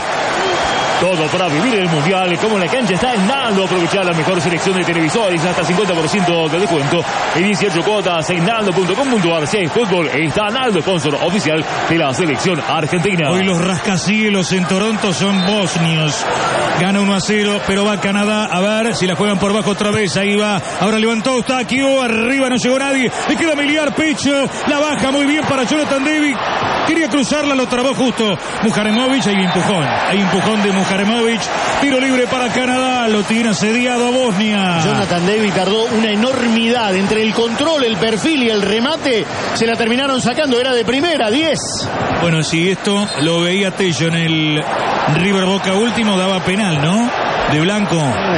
S6: Todo para vivir el mundial, como la cancha está en Naldo. Aprovechar la mejor selección de televisores, hasta cincuenta por ciento de descuento y dieciocho cuotas en naldo punto com punto a r. Si es fútbol, está Naldo, sponsor oficial de la selección argentina.
S1: Hoy los rascacielos en Toronto son bosnios. Gana uno a cero, pero va Canadá. A ver si la juegan por bajo otra vez. Ahí va. Ahora levantó Eustaquio. Arriba no llegó nadie. Le queda Miliar, pecho. La baja muy bien para Jonathan David. Quería cruzarla, lo trabó justo Mujaremovic. Hay empujón. Hay empujón de Mujaremovic. Tiro libre para Canadá. Lo tiene asediado a Bosnia.
S2: Jonathan David tardó una enormidad entre el control, el perfil y el remate. Se la terminaron sacando. Era de primera, diez.
S1: Bueno, si esto lo veía Tello en el River Boca último, daba penal, ¿no? De Blanco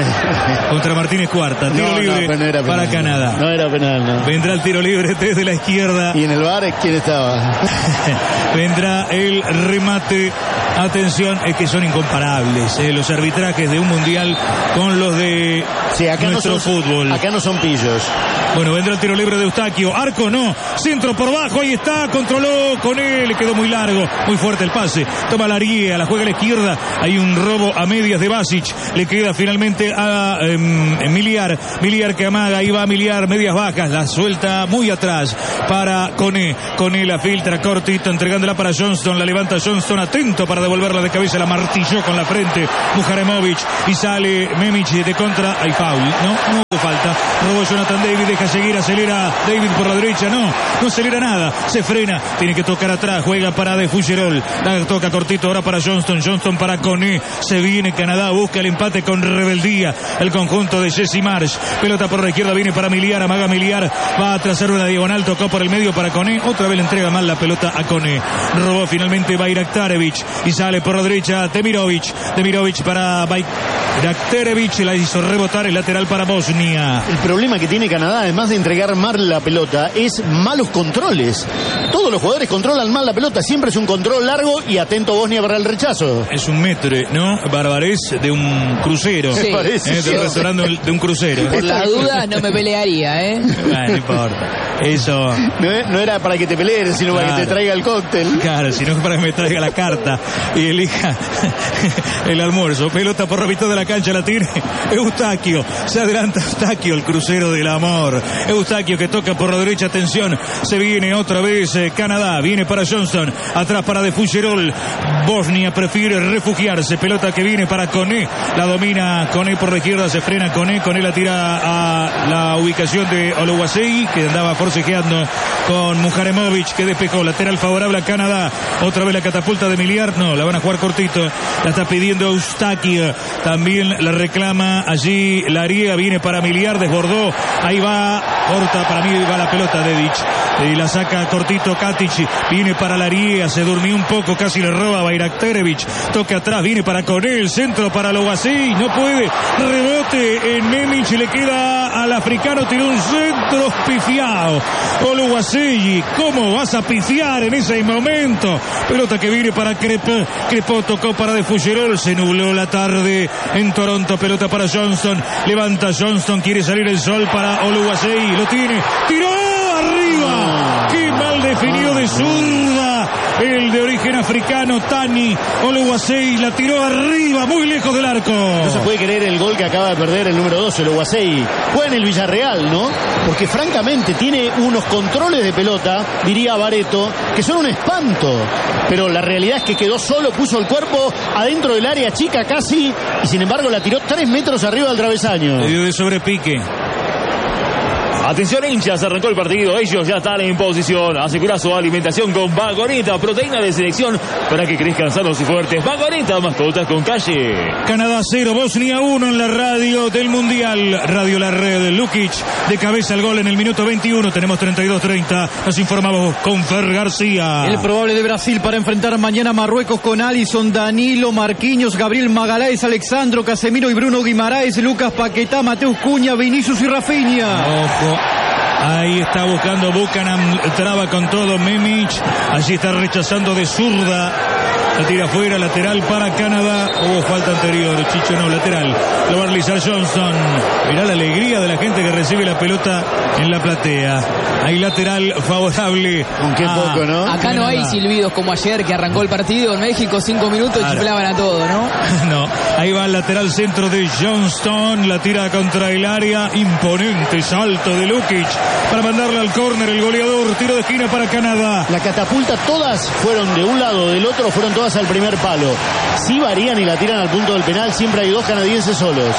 S1: contra Martínez Cuarta. Tiro
S2: no,
S1: libre
S2: no, no era
S1: para
S2: penal,
S1: Canadá.
S2: No era penal, no.
S1: Vendrá el tiro libre desde la izquierda.
S2: ¿Y en el V A R quién estaba?
S1: Vendrá el remate. Atención, es que son incomparables eh, los arbitrajes de un mundial con los de
S2: sí, acá
S1: nuestro
S2: no son,
S1: fútbol.
S2: Acá no son pillos.
S1: Bueno, vendrá el tiro libre de Eustaquio. Arco no. Centro por bajo. Ahí está. Controló con él. Le quedó muy largo. Muy fuerte el pase. Toma la Aría. La juega a la izquierda. Hay un robo a medias de Basic. Le queda finalmente a eh, Miliar. Miliar que amaga. Ahí va Miliar. Medias bajas. La suelta muy atrás para Coné. Coné la filtra cortito. Entregándola para Johnston. La levanta Johnston. Atento para devolverla de cabeza, la martilló con la frente Mujaremovic y sale Memic de contra. Hay foul, ¿no? No hubo falta. Robó Jonathan David, deja seguir, acelera David por la derecha. No, no acelera nada. Se frena, tiene que tocar atrás. Juega para De Fuggerol. La toca cortito ahora para Johnston. Johnston para Koné. Se viene Canadá, busca el empate con rebeldía. El conjunto de Jesse Marsh. Pelota por la izquierda, viene para Miliar. Amaga Miliar. Va a trazar una diagonal. Tocó por el medio para Koné. Otra vez le entrega mal la pelota a Koné. Robó finalmente Bayraktarevic. Y sale por la derecha Demirovic. Demirovic para Bayraktarevic. La hizo rebotar, el lateral para Bosnia.
S2: El problema que tiene Canadá, además de entregar mal la pelota, es malos controles. Todos los jugadores controlan mal la pelota. Siempre es un control largo y atento Bosnia para el rechazo.
S1: Es un metre, ¿no? Barbarés de un crucero.
S3: Sí.
S1: ¿Eh? Del restaurante de un crucero.
S3: Por las dudas no me pelearía, ¿eh?
S1: Bueno, no importa. Eso.
S2: No, no era para que te pelees, sino claro, para que te traiga el cóctel.
S1: Claro, sino para que me traiga la carta y elija el almuerzo. Pelota por la mitad de la cancha, la tiene Eustaquio. Se adelanta Eustaquio, el crucero del amor. Eustaquio que toca por la derecha, atención. Se viene otra vez eh, Canadá. Viene para Johnston. Atrás para De Fuggerol. Bosnia prefiere refugiarse. Pelota que viene para Koné. La domina Koné por la izquierda. Se frena Koné. Koné la tira a la ubicación de Oluwaseyi, que andaba forcejeando con Mujaremovic, que despejó. Lateral favorable a Canadá. Otra vez la catapulta de Miliar. No, la van a jugar cortito. La está pidiendo Eustaquio. También la reclama allí Lariega. Viene para Miliar. Desbordó. Ahí va. Corta. Para mí va la pelota de Dic. Y la saca cortito Katic. Viene para Lariega. Se durmió un poco. Casi le roba Bayraktarevic. Toca atrás. Viene para Koné. El centro para Oluwaseyi. No puede. Rebote en Memic. Le queda al africano. Tiró un centro pifiado. Oluwaseyi. ¿Cómo vas a pifiar en ese momento? Pelota que viene para Crepó. Crepó tocó para De Fuggerol. Se nubló la tarde en Toronto. Pelota para Johnston. Levanta Johnston. Quiere salir el sol para Oluwaseyi. Lo tiene. ¡Tiró! ¡Arriba! ¡Qué mal definido de zurda! El de origen africano, Tani Oluwaseyi, la tiró arriba, muy lejos del arco.
S2: No se puede creer el gol que acaba de perder el número doce, Oluwaseyi. Juega en el Villarreal, ¿no? Porque francamente tiene unos controles de pelota, diría Bareto, que son un espanto. Pero la realidad es que quedó solo, puso el cuerpo adentro del área chica casi, y sin embargo la tiró tres metros arriba del travesaño.
S1: Le dio de sobrepique.
S6: Atención hinchas, arrancó el partido, ellos ya están en posición. Asegura su alimentación con Vagoneta, proteína de selección para que crezcan sanos y fuertes. Vagoneta, mascotas con calle.
S1: Canadá cero, Bosnia uno en la radio del Mundial. Radio La Red, Lukic de cabeza el gol en el minuto veintiuno. Tenemos treinta y dos treinta. Nos informamos con Fer García.
S4: El probable de Brasil para enfrentar mañana a Marruecos con Alisson, Danilo, Marquinhos, Gabriel Magaláes, Alexandro, Casemiro y Bruno Guimaraes, Lucas Paquetá, Mateus Cunha, Vinicius y Rafinha.
S1: Ojo. Ahí está buscando Buchanan, traba con todo Memic, allí está rechazando de zurda, la tira afuera, lateral para Canadá. Hubo falta anterior, Chicho no, lateral, lo va a realizar Johnston. Mirá la alegría de la gente que recibe la pelota en la platea. Hay lateral favorable.
S2: Con qué poco, ¿no?
S3: Acá no hay silbidos como ayer que arrancó el partido en México, cinco minutos y chiflaban a todo, ¿no?
S1: No, ahí va el lateral centro de Johnston, la tira contra el área, imponente salto de Lukic para mandarla al córner, el goleador, tiro de esquina para Canadá.
S2: La catapulta todas fueron de un lado o del otro, fueron todas al primer palo. Si varían y la tiran al punto del penal, siempre hay dos canadienses solos.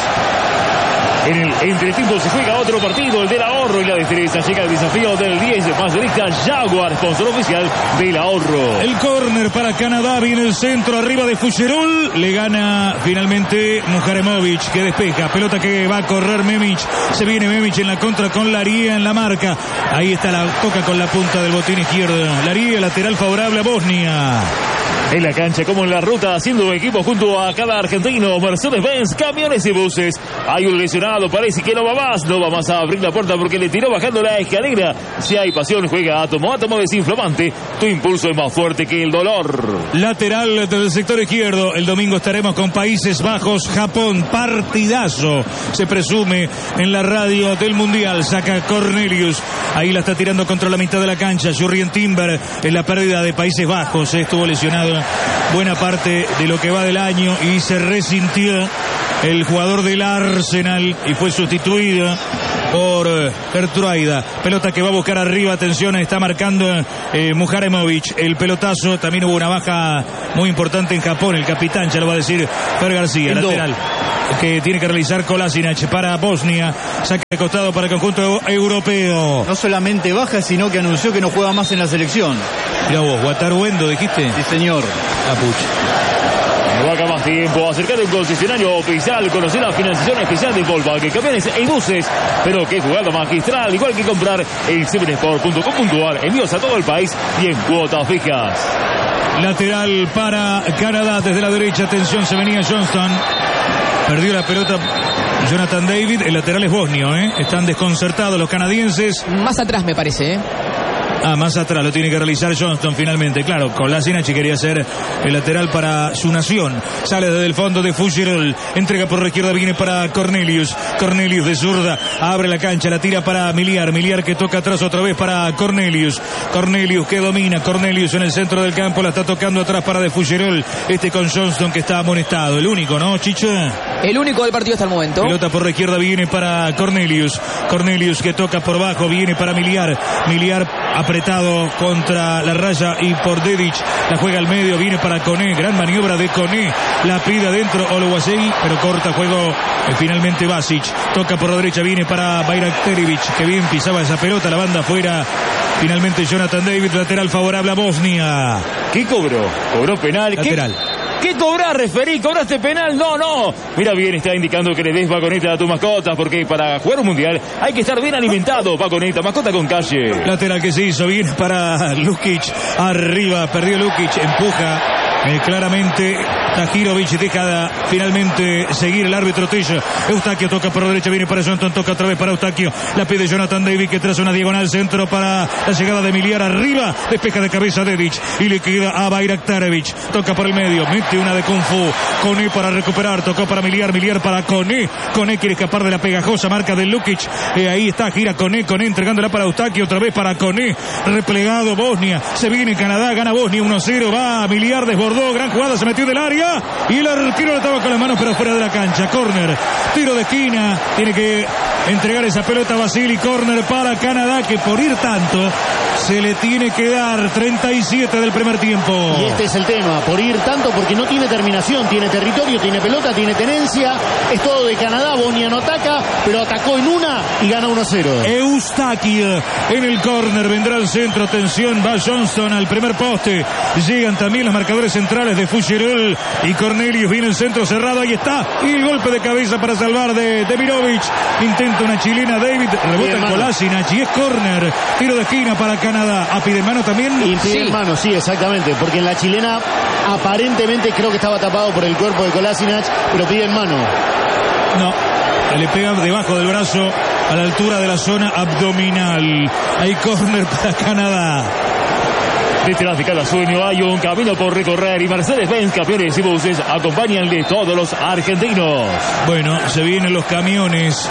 S6: En el entretiempo se juega otro partido, el del ahorro y la destreza. Llega el desafío del diez de Mazurista Jaguar, sponsor oficial del ahorro.
S1: El córner para Canadá, viene el centro arriba de Fuggerol. Le gana finalmente Mujaremovic, que despeja. Pelota que va a correr Memic. Se viene Memic en la contra con Lariega en la marca. Ahí está la toca con la punta del botín izquierdo. Lariega, lateral favorable a Bosnia.
S6: En la cancha como en la ruta, haciendo equipo junto a cada argentino. Mercedes-Benz, camiones y buses. Hay un lesionado, parece que no va más. No va más a abrir la puerta porque le tiró bajando la escalera. Si hay pasión, juega Átomo. Átomo desinflamante. Tu impulso es más fuerte que el dolor.
S1: Lateral del sector izquierdo. El domingo estaremos con Países Bajos, Japón. Partidazo, se presume en la radio del Mundial. Saca Cornelius. Ahí la está tirando contra la mitad de la cancha. Jurrien Timber en la pérdida de Países Bajos. Estuvo lesionado buena parte de lo que va del año y se resintió el jugador del Arsenal y fue sustituido por eh, Gertruida. Pelota que va a buscar arriba, atención, está marcando eh, Mujaremovic. El pelotazo, también hubo una baja muy importante en Japón, el capitán, ya lo va a decir Fer García,
S2: Endo.
S1: lateral, que tiene que realizar Kolasinac para Bosnia. Saca de costado para el conjunto europeo.
S4: No solamente baja, sino que anunció que no juega más en la selección.
S1: Mira vos, Wataruendo, dijiste.
S4: Sí, señor.
S1: Apuche.
S6: No haga más tiempo, acercar un concesionario oficial, conocer la financiación especial de Volkswagen, camiones y buses, pero qué jugada magistral, igual que comprar en seven sport punto com punto a r, envíos a todo el país y en cuotas fijas.
S1: Lateral para Canadá desde la derecha, atención, se venía Johnston. Perdió la pelota Jonathan David, el lateral es bosnio, ¿eh? Están desconcertados los canadienses.
S3: Más atrás me parece, ¿eh?
S1: Ah, más atrás lo tiene que realizar Johnston finalmente. Claro, Kolasinac quería ser el lateral para su nación. Sale desde el fondo de Fuggerol. Entrega por la izquierda, viene para Cornelius. Cornelius de zurda. Abre la cancha, la tira para Miliar. Miliar que toca atrás otra vez para Cornelius. Cornelius que domina. Cornelius en el centro del campo. La está tocando atrás para de Fuggerol. Este con Johnston que está amonestado. El único, ¿no, Chicho?
S3: El único del partido hasta el momento.
S1: Pelota por la izquierda viene para Cornelius. Cornelius que toca por bajo. Viene para Miliar. Miliar apretado contra la raya y por Dedic la juega al medio, viene para Koné, gran maniobra de Koné, la pide adentro Oluwaseyi, pero corta juego eh, finalmente Basic, toca por la derecha, viene para Bayraktarevic, que bien pisaba esa pelota, la banda afuera, finalmente Jonathan David, lateral favorable a Bosnia.
S6: ¿Qué cobró? ¿Cobró penal?
S1: Lateral.
S6: ¿Qué, ¿Qué cobrás, referí? ¿Cobraste penal? No, no. Mira bien, está indicando que le des vagoneta a tu mascota, porque para jugar un mundial hay que estar bien alimentado. Vagoneta, mascota con calle.
S1: Lateral que se hizo bien para Lukic. Arriba, perdió Lukic, empuja eh, claramente Tahirovic, deja finalmente seguir el árbitro Tello. Eustaquio toca por la derecha, viene para Johnston, toca otra vez para Eustaquio. La pide Jonathan David que traza una diagonal centro para la llegada de Miliar. Arriba, despeja de cabeza Dedic y le queda a Bayraktarevic. Toca por el medio, mete una de Kung Fu. Koné para recuperar, tocó para Miliar, Miliar para Koné. Koné quiere escapar de la pegajosa marca de Lukic. Eh, ahí está, gira Koné, Koné entregándola para Eustaquio, otra vez para Koné. Replegado Bosnia, se viene Canadá, gana Bosnia uno cero, va Miliar, desbordó, gran jugada, se metió del área. Y el arquero le estaba con las manos, pero fuera de la cancha. Córner, tiro de esquina. Tiene que entregar esa pelota a Vasily. Córner para Canadá, que por ir tanto se le tiene que dar. Treinta y siete del primer tiempo.
S2: Y este es el tema, por ir tanto, porque no tiene terminación, tiene territorio, tiene pelota, tiene tenencia. Es todo de Canadá. Bosnia no ataca, pero atacó en una y gana uno cero.
S1: Eustaquio en el córner, vendrá al centro. Atención, va Johnston al primer poste. Llegan también los marcadores centrales de Fuggerol y Cornelius, viene el centro cerrado, ahí está, y el golpe de cabeza para salvar de Demirovic, intenta una chilena David, rebota en Kolasinac y es córner, tiro de esquina para Canadá. ¿A pide mano también?
S2: Y pide
S3: Sí.
S2: mano, sí, exactamente, porque en la chilena aparentemente creo que estaba tapado por el cuerpo de Kolasinac, pero pide mano.
S1: No, le pega debajo del brazo a la altura de la zona abdominal. Hay córner para Canadá.
S6: Detrás de cada sueño hay un camino por recorrer y Mercedes-Benz, camiones y buses, acompáñanle todos los argentinos.
S1: Bueno, se vienen los camiones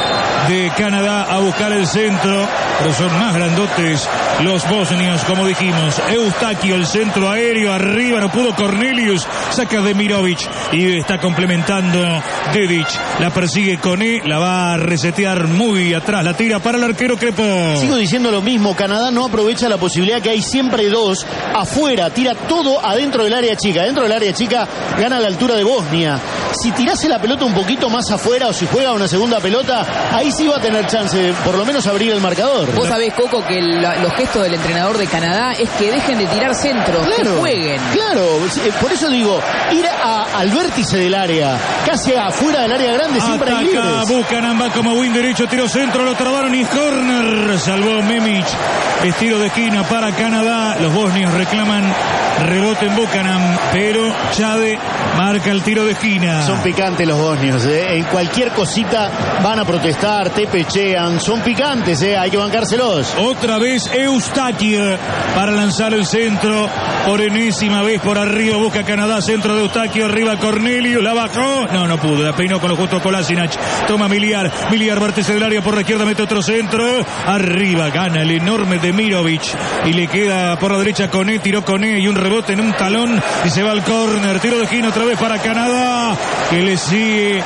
S1: de Canadá a buscar el centro, pero son más grandotes los bosnios, como dijimos. Eustaquio, el centro aéreo, arriba no pudo Cornelius, saca Demirovic y está complementando Dedic. La persigue Koné, la va a resetear muy atrás, la tira para el arquero Crepo.
S2: Sigo diciendo lo mismo, Canadá no aprovecha la posibilidad que hay siempre dos afuera, tira todo adentro del área chica, dentro del área chica gana a la altura de Bosnia. Si tirase la pelota un poquito más afuera o si juega una segunda pelota, ahí sí va a tener chance de por lo menos abrir el marcador.
S3: Vos sabés, Coco, que la- los gestos del entrenador de Canadá es que dejen de tirar centros, que
S2: Claro,
S3: jueguen.
S2: claro, eh, por eso digo, ir a- al vértice del área, casi afuera del área grande, siempre hay
S1: Ataca
S2: libres.
S1: Buchanan, va como win derecho, tiro centro, lo trabaron y corner, salvó Memic. Es tiro de esquina para Canadá, los bosnios reclaman rebote en Buchanan, pero Chade marca el tiro de esquina.
S2: Son picantes los bosnios, ¿eh? En cualquier cosita van a protestar, te pechean, son picantes, ¿eh? Hay que bancárselos.
S1: Otra vez Eustaquio para lanzar el centro por enésima vez por arriba, busca Canadá, centro de Eustaquio, arriba Cornelius, la bajó, no, no pudo, la peinó con lo justo Kolasinac, toma Miliar, Miliar vértice del área por la izquierda, mete otro centro, arriba, gana el enorme Demirovic y le queda por la derecha Koné, tiró Koné y un rebote en un talón y se va al córner, tiro de esquina otra vez para Canadá, que le sigue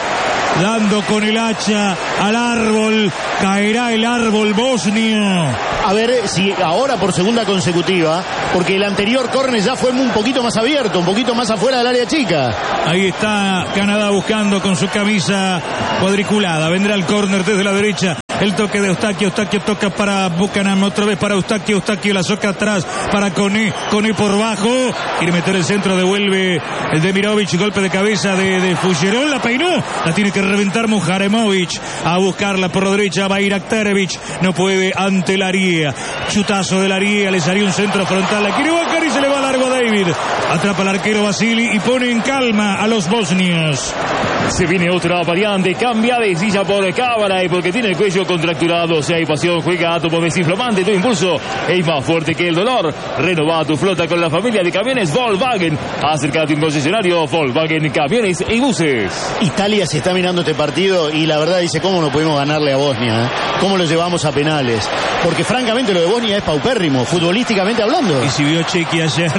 S1: dando con el hacha al árbol. Caerá el árbol bosnio.
S2: A ver si ahora por segunda consecutiva, porque el anterior córner ya fue un poquito más abierto, un poquito más afuera del área chica.
S1: Ahí está Canadá buscando con su camisa cuadriculada. Vendrá el córner desde la derecha. El toque de Eustaquio, Eustaquio toca para Buchanan, otra vez para Eustaquio, Eustaquio la soca atrás para Koné, Koné por bajo, quiere meter el centro, devuelve el Demirovic, golpe de cabeza de, de Fullerol, la peinó, la tiene que reventar Mujaremovic, a buscarla por la derecha, Bayraktarevic, no puede ante Laría, chutazo de Laría, le salió un centro frontal, la quiere buscar y se le va largo a David, atrapa al arquero Vasili y pone en calma a los bosnios.
S6: Se viene otra variante, cambia de silla por cámara y porque tiene el cuello contracturado, si hay pasión, juega átomo desinflamante, tu impulso es más fuerte que el dolor. Renova tu flota con la familia de camiones Volkswagen. Acércate a un concesionario Volkswagen Camiones y Buses.
S2: Italia se está mirando este partido y la verdad dice, ¿cómo no pudimos ganarle a Bosnia? ¿eh? ¿Cómo lo llevamos a penales? Porque francamente lo de Bosnia es paupérrimo, futbolísticamente hablando.
S1: Y si vio Chequi ayer,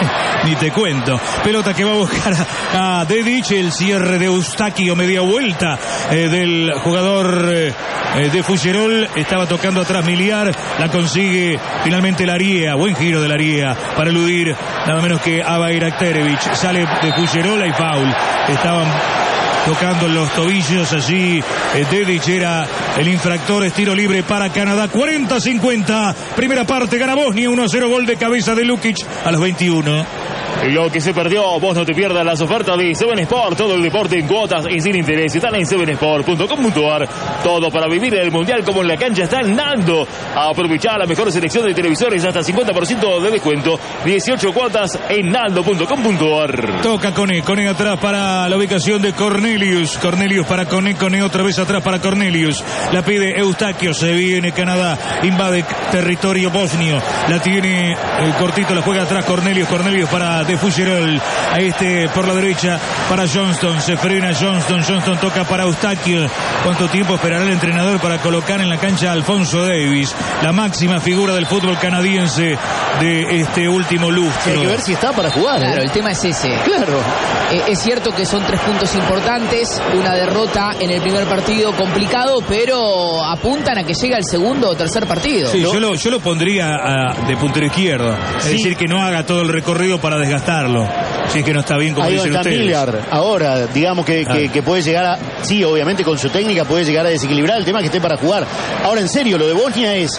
S1: ni te cuento. Pelota que va a buscar a, a Dedic, el cierre de Eustaquio, media vuelta eh, del jugador eh, de Fullerol, estaba tocando atrás Miliar, la consigue finalmente Laría, buen giro de Laría para eludir nada menos que a Bayraktarevic, sale de Fullerol, hay foul, estaban tocando los tobillos allí, eh, Dedic era el infractor, es tiro libre para Canadá, cuarenta cincuenta, primera parte, gana Bosnia, uno a cero, gol de cabeza de Lukic a los veintiuno.
S6: Lo que se perdió, vos no te pierdas las ofertas de Seven Sport, todo el deporte en cuotas y sin interés. Están en seven sport punto com punto a r. Todo para vivir el mundial como en la cancha está en Nando. Aprovechar la mejor selección de televisores hasta cincuenta por ciento de descuento. dieciocho cuotas en nando punto com punto a r.
S1: Toca Koné, Koné atrás para la ubicación de Cornelius. Cornelius para Koné, Koné otra vez atrás para Cornelius. La pide Eustaquio, se viene Canadá, invade territorio bosnio. La tiene el cortito, la juega atrás Cornelius, Cornelius para de Fullerol, a este por la derecha para Johnston, se frena Johnston, Johnston toca para Eustaquio. ¿Cuánto tiempo esperará el entrenador para colocar en la cancha a Alfonso Davies, la máxima figura del fútbol canadiense de este último lustro?
S2: Hay que ver si está para jugar.
S3: Claro,
S2: ¿eh?
S3: el tema es ese.
S2: Claro.
S3: Eh, es cierto que son tres puntos importantes, una derrota en el primer partido complicado, pero apuntan a que llegue al segundo o tercer partido.
S1: Sí,
S3: ¿no?
S1: yo lo, yo lo pondría a, de puntero izquierdo, es
S2: Sí.
S1: decir, que no haga todo el recorrido para desgastarlo, si es que no está bien como
S2: Ahí
S1: dicen
S2: está
S1: ustedes.
S2: Millar, ahora, digamos que, que,
S1: Ah.
S2: que puede llegar a, sí, obviamente con su técnica puede llegar a desequilibrar, el tema es que esté para jugar. Ahora, en serio, lo de Bosnia es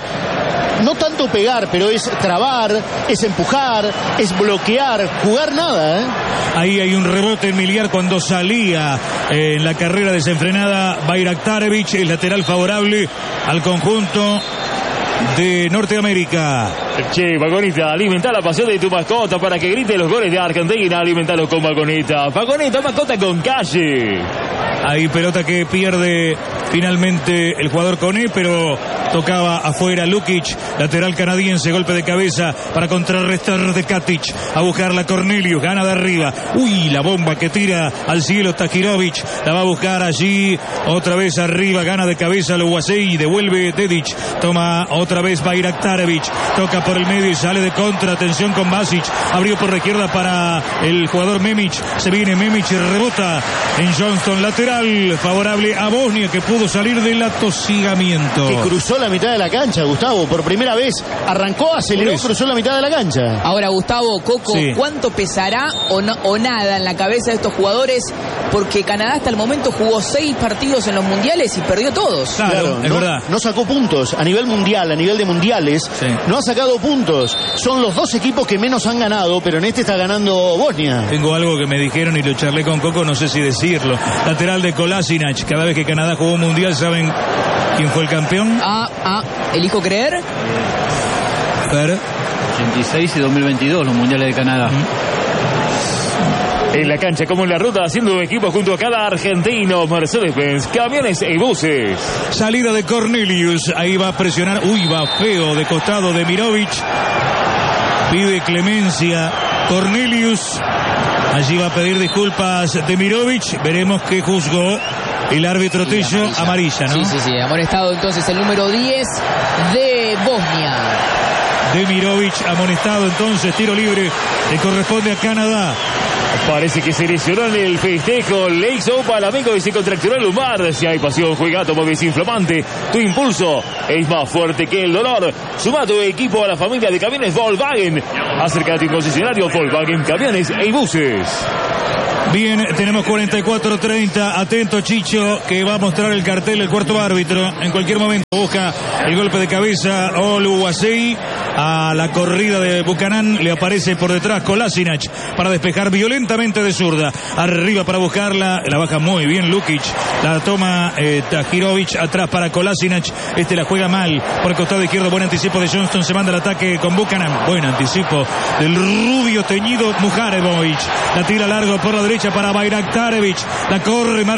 S2: no tanto pegar, pero es trabar, es empujar, es bloquear, jugar nada, ¿eh?
S1: Ahí hay un rebote en Miliar cuando salía eh, en la carrera desenfrenada Bayraktarevic, el lateral favorable al conjunto de Norteamérica.
S6: Che, Vagonita, alimenta la pasión de tu mascota para que grite los goles de Argentina. Alimentalo con Vagonita. Vagonita, mascota con calle.
S1: Hay pelota que pierde finalmente el jugador Koné, pero tocaba afuera Lukic, lateral canadiense, golpe de cabeza para contrarrestar de Katic, a buscarla Cornelius, gana de arriba, uy, la bomba que tira al cielo Tahirovic, la va a buscar allí, otra vez arriba, gana de cabeza Luwasei, devuelve Dedic, toma otra vez Bayraktarevic, toca por el medio y sale de contra, atención con Basic, abrió por la izquierda para el jugador Memic, se viene Memic y rebota en Johnston, lateral favorable a Bosnia, que pudo salir del atosigamiento.
S2: Que cruzó la mitad de la cancha, Gustavo, por primera vez arrancó, aceleró, cruzó la mitad de la cancha.
S3: Ahora, Gustavo, Coco,
S1: Sí.
S3: ¿cuánto pesará o, no, o nada en la cabeza de estos jugadores? Porque Canadá hasta el momento jugó seis partidos en los mundiales y perdió todos.
S1: Claro, es
S2: no,
S1: verdad.
S2: no sacó puntos a nivel mundial, a nivel de mundiales,
S1: Sí.
S2: no ha sacado puntos. Son los dos equipos que menos han ganado, pero en este está ganando Bosnia.
S1: Tengo algo que me dijeron y lo charlé con Coco, no sé si decirlo. Lateral de Kolasinac, cada vez que Canadá jugó un mundial, ¿saben quién fue el campeón?
S3: Ah, ah, elijo creer.
S1: Fer.
S4: ochenta y seis y dos mil veintidós, los mundiales de Canadá.
S6: En la cancha como en la ruta, haciendo equipo junto a cada argentino. Mercedes-Benz, camiones y buses.
S1: Salida de Cornelius, ahí va a presionar, uy, va feo, de costado de Mirovic. Pide clemencia Cornelius. Allí va a pedir disculpas de Mirovic. Veremos qué juzgó el árbitro Tello. Amarilla, ¿no?
S3: Sí, sí, sí. Amonestado entonces el número diez de Bosnia.
S1: De Mirovic, amonestado entonces, tiro libre, le corresponde a Canadá.
S6: Parece que se lesionó en el festejo. Le hizo para el amigo y se contracturó el lumbar. Si hay pasión, juega, toma desinflamante. Tu impulso es más fuerte que el dolor. Suma tu equipo a la familia de camiones Volkswagen. Acércate a un concesionario Volkswagen Camiones y Buses.
S1: Bien, tenemos cuarenta y cuatro treinta. Atento, Chicho, que va a mostrar el cartel del cuarto árbitro. En cualquier momento busca el golpe de cabeza Oluwasei. A la corrida de Buchanan le aparece por detrás Kolasinac para despejar violentamente de zurda. Arriba para buscarla, la baja muy bien Lukic. La toma eh, Tahirovic atrás para Kolasinac. Este la juega mal por el costado izquierdo. Buen anticipo de Johnston. Se manda el ataque con Buchanan. Buen anticipo del rubio teñido Muharebovic. La tira largo por la derecha para Bayraktarevic. La corre